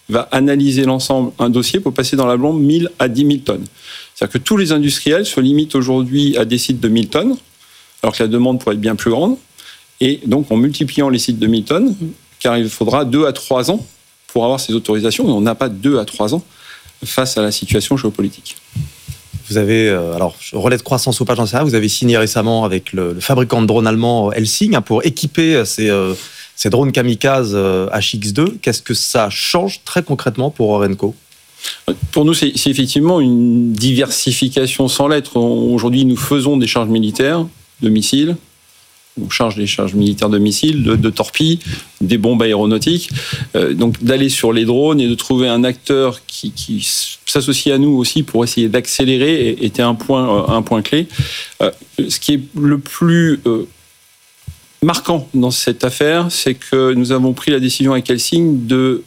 va analyser l'ensemble, un dossier pour passer dans la blonde 1000 à 10 000 tonnes. C'est-à-dire que tous les industriels se limitent aujourd'hui à des sites de 1000 tonnes, alors que la demande pourrait être bien plus grande. Et donc, en multipliant les sites de 1000 tonnes, car il faudra 2 à 3 ans pour avoir ces autorisations, et on n'a pas 2 à 3 ans face à la situation géopolitique. Vous avez, alors, relais de croissance ou pas, j'en sais rien, vous avez signé récemment avec le fabricant de drones allemand Helsing pour équiper ces drones kamikazes HX2. Qu'est-ce que ça change très concrètement pour Orenco ? Pour nous, c'est effectivement une diversification sans lettres. Aujourd'hui, nous faisons des charges militaires de missiles. On charge des charges militaires de missiles, de torpilles, des bombes aéronautiques. Donc d'aller sur les drones et de trouver un acteur qui s'associe à nous aussi pour essayer d'accélérer était un point clé. Ce qui est le plus marquant dans cette affaire, c'est que nous avons pris la décision avec Helsing de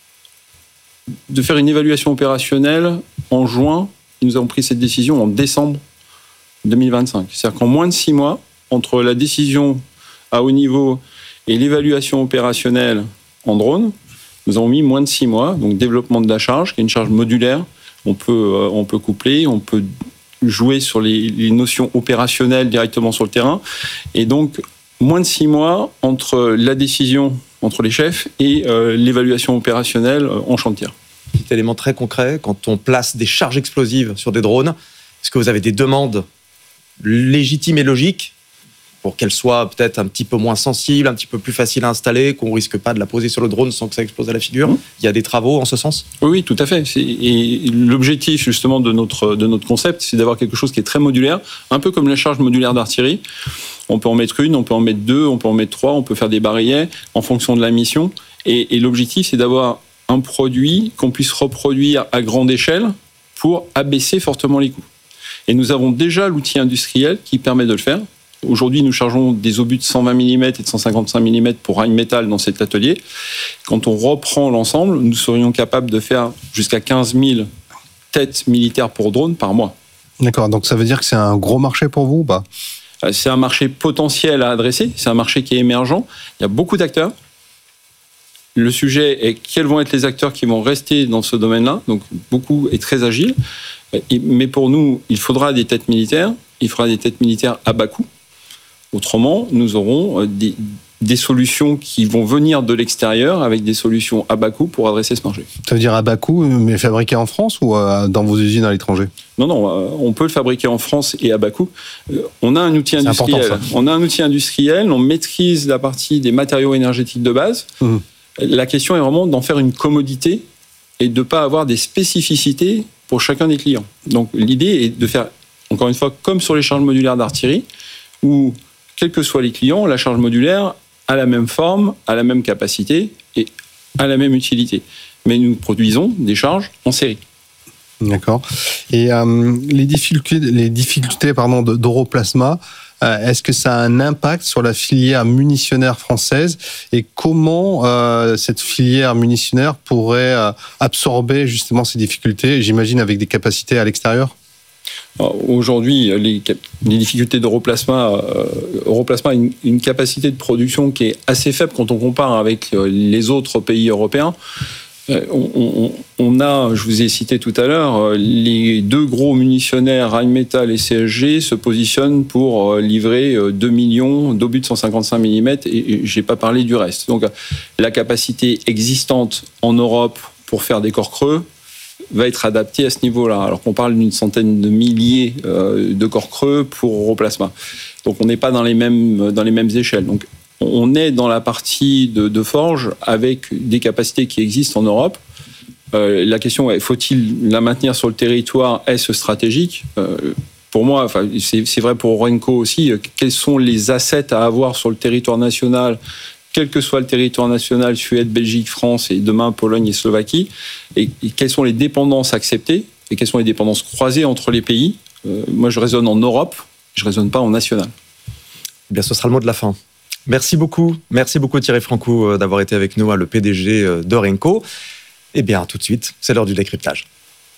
faire une évaluation opérationnelle en juin. Et nous avons pris cette décision en décembre 2025. C'est-à-dire qu'en moins de 6 mois, entre la décision à haut niveau et l'évaluation opérationnelle en drone, nous avons mis moins de 6 mois. Donc développement de la charge, qui est une charge modulaire. On peut coupler, on peut jouer sur les notions opérationnelles directement sur le terrain. Et donc, moins de 6 mois entre la décision entre les chefs et l'évaluation opérationnelle en champ de tir. Petit élément très concret, quand on place des charges explosives sur des drones, est-ce que vous avez des demandes légitimes et logiques pour qu'elle soit peut-être un petit peu moins sensible, un petit peu plus facile à installer, qu'on ne risque pas de la poser sur le drone sans que ça explose à la figure. Il y a des travaux en ce sens ? Oui, tout à fait. Et l'objectif justement de notre concept, c'est d'avoir quelque chose qui est très modulaire, un peu comme la charge modulaire d'artillerie. On peut en mettre une, on peut en mettre deux, on peut en mettre trois, on peut faire des barilets en fonction de la mission. Et l'objectif, c'est d'avoir un produit qu'on puisse reproduire à grande échelle pour abaisser fortement les coûts. Et nous avons déjà l'outil industriel qui permet de le faire. Aujourd'hui, nous chargeons des obus de 120 mm et de 155 mm pour Rheinmetall dans cet atelier. Quand on reprend l'ensemble, nous serions capables de faire jusqu'à 15 000 têtes militaires pour drone par mois. D'accord, donc ça veut dire que c'est un gros marché pour vous ou pas ? C'est un marché potentiel à adresser, c'est un marché qui est émergent. Il y a beaucoup d'acteurs. Le sujet est quels vont être les acteurs qui vont rester dans ce domaine-là, donc beaucoup et très agile. Mais pour nous, il faudra des têtes militaires, il faudra des têtes militaires à bas coût. Autrement, nous aurons des solutions qui vont venir de l'extérieur avec des solutions à bas coût pour adresser ce marché. Ça veut dire à bas coût, mais fabriqué en France ou dans vos usines à l'étranger ? Non, on peut le fabriquer en France et à bas coût. On a un outil industriel. On maîtrise la partie des matériaux énergétiques de base. Mmh. La question est vraiment d'en faire une commodité et de ne pas avoir des spécificités pour chacun des clients. Donc l'idée est de faire, encore une fois, comme sur les charges modulaires d'artillerie, où, quels que soient les clients, la charge modulaire a la même forme, a la même capacité et a la même utilité. Mais nous produisons des charges en série. D'accord. Et les difficultés d'Europlasma, est-ce que ça a un impact sur la filière munitionnaire française et comment cette filière munitionnaire pourrait absorber justement ces difficultés, j'imagine avec des capacités à l'extérieur ? Aujourd'hui, les difficultés d'Europlasma, Europlasma a une capacité de production qui est assez faible quand on compare avec les autres pays européens. On a, je vous ai cité tout à l'heure, les deux gros munitionnaires, Rheinmetall et CSG, se positionnent pour livrer 2 millions d'obus de 155 mm et je n'ai pas parlé du reste. Donc la capacité existante en Europe pour faire des corps creux va être adaptée à ce niveau-là, alors qu'on parle d'une centaine de milliers de corps creux pour Europlasma. Donc on n'est pas dans les mêmes échelles. Donc on est dans la partie de forge avec des capacités qui existent en Europe. La question est, faut-il la maintenir sur le territoire ? Est-ce stratégique ? Pour moi, c'est vrai pour Orenco aussi, quels sont les assets à avoir sur le territoire national, quel que soit le territoire national, Suède, Belgique, France et demain Pologne et Slovaquie, et quelles sont les dépendances acceptées et quelles sont les dépendances croisées entre les pays. Moi, je raisonne en Europe, je ne raisonne pas en national. Eh bien, ce sera le mot de la fin. Merci beaucoup Thierry Francoux d'avoir été avec nous, le PDG d'Orenco. Eh bien, tout de suite, c'est l'heure du décryptage.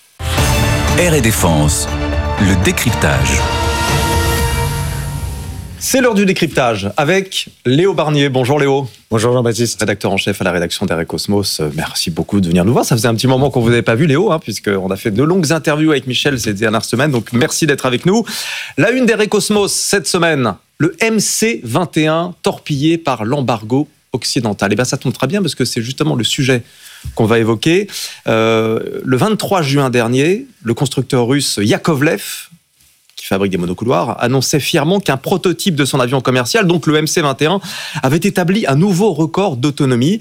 Air et Défense, le décryptage. C'est l'heure du décryptage avec Léo Barnier. Bonjour Léo. Bonjour Jean-Baptiste. Rédacteur en chef à la rédaction d'Air et Cosmos. Merci beaucoup de venir nous voir. Ça faisait un petit moment qu'on vous avait pas vu Léo, puisqu'on a fait de longues interviews avec Michel ces dernières semaines. Donc merci d'être avec nous. La une d'Air et Cosmos cette semaine, le MC-21 torpillé par l'embargo occidental. Et bien ça tombe très bien parce que c'est justement le sujet qu'on va évoquer. Le 23 juin dernier, le constructeur russe Yakovlev, qui fabrique des monocouloirs, annonçait fièrement qu'un prototype de son avion commercial, donc le MC-21, avait établi un nouveau record d'autonomie.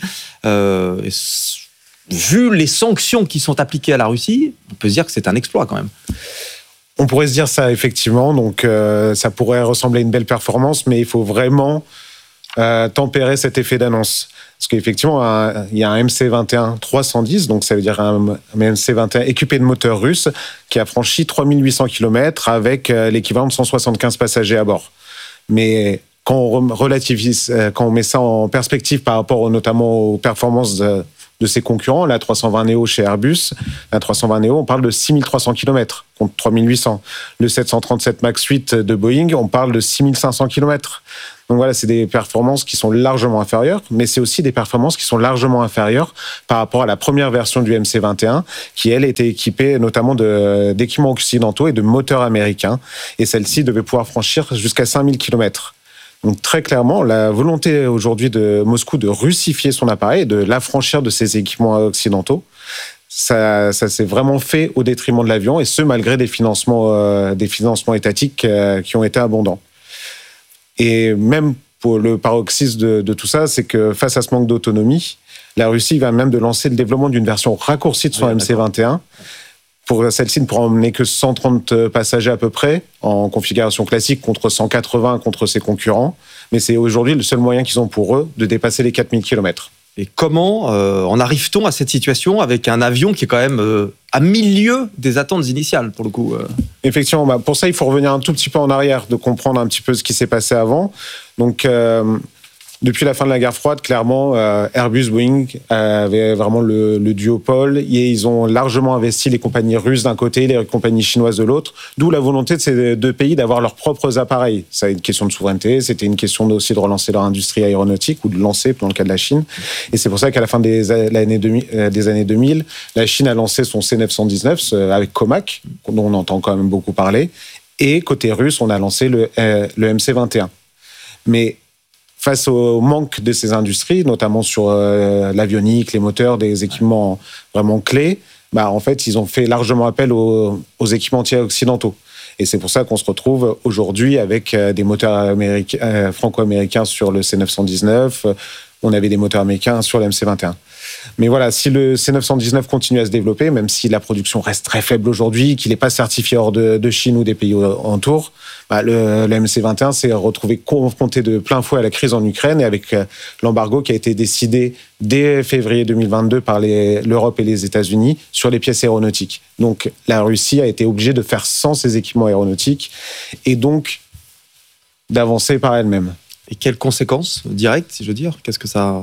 Vu les sanctions qui sont appliquées à la Russie, on peut se dire que c'est un exploit quand même. On pourrait se dire ça, effectivement. Donc, ça pourrait ressembler à une belle performance, mais il faut vraiment tempérer cet effet d'annonce. Parce qu'effectivement, il y a un MC-21 310, donc ça veut dire un MC-21 équipé de moteurs russes qui a franchi 3800 km avec l'équivalent de 175 passagers à bord. Mais quand on relativise, quand on met ça en perspective par rapport notamment aux performances de ses concurrents, la 320 Neo chez Airbus, la 320 Neo, on parle de 6300 km contre 3800. Le 737 MAX 8 de Boeing, on parle de 6500 km. Donc voilà, c'est des performances qui sont largement inférieures, mais c'est aussi des performances qui sont largement inférieures par rapport à la première version du MC-21, qui, elle, était équipée notamment d'équipements occidentaux et de moteurs américains. Et celle-ci devait pouvoir franchir jusqu'à 5000 km. Donc très clairement, la volonté aujourd'hui de Moscou de russifier son appareil, de l'affranchir de ses équipements occidentaux, ça s'est vraiment fait au détriment de l'avion, et ce, malgré des financements étatiques qui ont été abondants. Et même pour le paroxysme de tout ça, c'est que face à ce manque d'autonomie, la Russie va même de lancer le développement d'une version raccourcie de son MC-21. Pour celle-ci, ne pourra emmener que 130 passagers à peu près, en configuration classique, contre 180 contre ses concurrents. Mais c'est aujourd'hui le seul moyen qu'ils ont pour eux de dépasser les 4000 km. Et comment en arrive-t-on à cette situation avec un avion qui est quand même à milieu des attentes initiales, pour le coup Effectivement, pour ça, il faut revenir un tout petit peu en arrière, de comprendre un petit peu ce qui s'est passé avant. Donc, depuis la fin de la guerre froide, clairement, Airbus, Boeing avaient vraiment le duopole, et ils ont largement investi les compagnies russes d'un côté, les compagnies chinoises de l'autre, d'où la volonté de ces deux pays d'avoir leurs propres appareils. C'est une question de souveraineté, c'était une question aussi de relancer leur industrie aéronautique, ou de lancer, dans le cas de la Chine. Et c'est pour ça qu'à la fin des années 2000, la Chine a lancé son C919 avec Comac, dont on entend quand même beaucoup parler, et côté russe, on a lancé le MC-21. Mais face au manque de ces industries, notamment sur l'avionique, les moteurs, des équipements vraiment clés, en fait, ils ont fait largement appel aux équipementiers occidentaux. Et c'est pour ça qu'on se retrouve aujourd'hui avec des moteurs franco-américains sur le C919. On avait des moteurs américains sur le MC-21. Mais voilà, si le C919 continue à se développer, même si la production reste très faible aujourd'hui, qu'il n'est pas certifié hors de Chine ou des pays autour, le MC-21 s'est retrouvé confronté de plein fouet à la crise en Ukraine, et avec l'embargo qui a été décidé dès février 2022 par l'Europe et les États-Unis sur les pièces aéronautiques. Donc la Russie a été obligée de faire sans ses équipements aéronautiques, et donc d'avancer par elle-même. Et quelles conséquences directes, si je veux dire? Qu'est-ce que ça...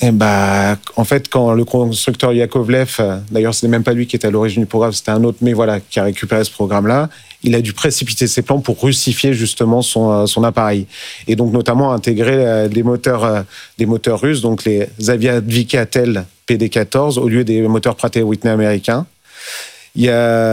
En fait, quand le constructeur Yakovlev, d'ailleurs, ce n'est même pas lui qui est à l'origine du programme, c'était un autre, mais voilà, qui a récupéré ce programme-là, il a dû précipiter ses plans pour russifier justement son appareil. Et donc, notamment, intégrer des moteurs russes, donc les Aviavicatel PD-14, au lieu des moteurs Pratt & Whitney américains. Et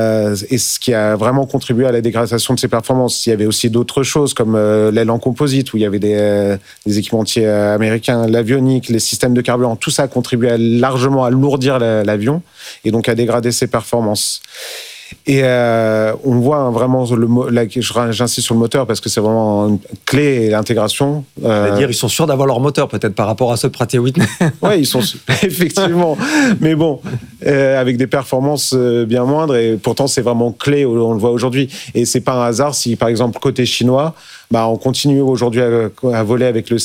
ce qui a vraiment contribué à la dégradation de ses performances. Il y avait aussi d'autres choses, comme l'aile en composite, où il y avait des équipementiers américains, l'avionique, les systèmes de carburant. Tout ça a contribué largement à alourdir l'avion, et donc à dégrader ses performances. Et on voit vraiment, j'insiste sur le moteur parce que c'est vraiment une clé, l'intégration. C'est-à-dire, ils sont sûrs d'avoir leur moteur peut-être par rapport à ceux de Pratt & Whitney. Oui, ils sont effectivement. Mais bon, avec des performances bien moindres, et pourtant c'est vraiment clé, on le voit aujourd'hui. Et c'est pas un hasard si, par exemple, côté chinois, on continue aujourd'hui à voler avec le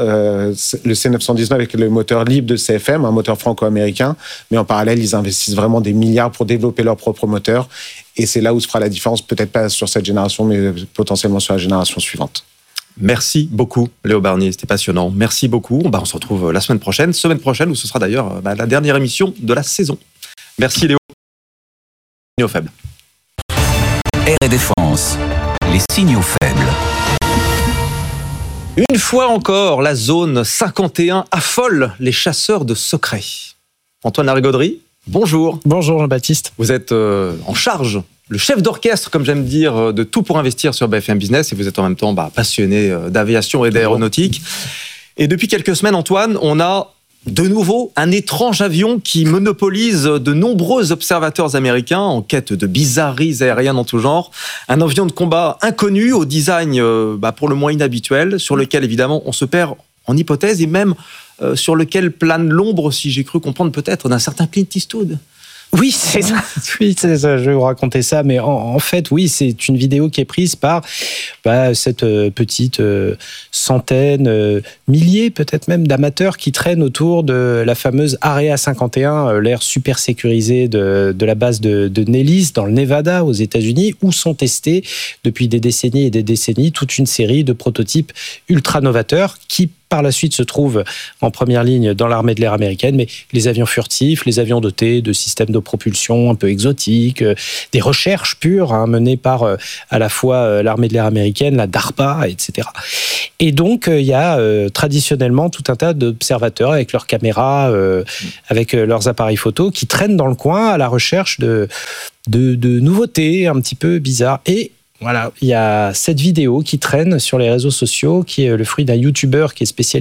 C919 avec le moteur libre de CFM, un moteur franco-américain, mais en parallèle, ils investissent vraiment des milliards pour développer leur propre moteur, et c'est là où se fera la différence, peut-être pas sur cette génération, mais potentiellement sur la génération suivante. Merci beaucoup, Léo Barnier, c'était passionnant. Merci beaucoup. On se retrouve la semaine prochaine où ce sera d'ailleurs la dernière émission de la saison. Merci Léo. Signaux faibles. Air et Défense, les signaux faibles. Une fois encore, la zone 51 affole les chasseurs de secrets. Antoine Larigauderie, bonjour. Bonjour Jean-Baptiste. Vous êtes en charge, le chef d'orchestre, comme j'aime dire, de Tout pour investir sur BFM Business, et vous êtes en même temps passionné d'aviation et d'aéronautique. Et depuis quelques semaines, Antoine, on a de nouveau un étrange avion qui monopolise de nombreux observateurs américains en quête de bizarreries aériennes en tout genre. Un avion de combat inconnu, au design pour le moins inhabituel, sur lequel évidemment on se perd en hypothèse et même sur lequel plane l'ombre, si j'ai cru comprendre peut-être, d'un certain Clint Eastwood. Oui, c'est ça. Oui, c'est ça. Je vais vous raconter ça. Mais en fait, oui, c'est une vidéo qui est prise par cette petite centaine, milliers peut-être même d'amateurs qui traînent autour de la fameuse Area 51, l'aire super sécurisée de la base de Nellis dans le Nevada aux États-Unis, où sont testés depuis des décennies et des décennies toute une série de prototypes ultra novateurs qui par la suite se trouvent en première ligne dans l'armée de l'air américaine, mais les avions furtifs, les avions dotés de systèmes de propulsion un peu exotiques, des recherches pures menées par à la fois l'armée de l'air américaine, la DARPA, etc. Et donc, il y a traditionnellement tout un tas d'observateurs avec leurs caméras, avec leurs appareils photo, qui traînent dans le coin à la recherche de nouveautés un petit peu bizarres. Et voilà, il y a cette vidéo qui traîne sur les réseaux sociaux, qui est le fruit d'un YouTuber qui est spécialisé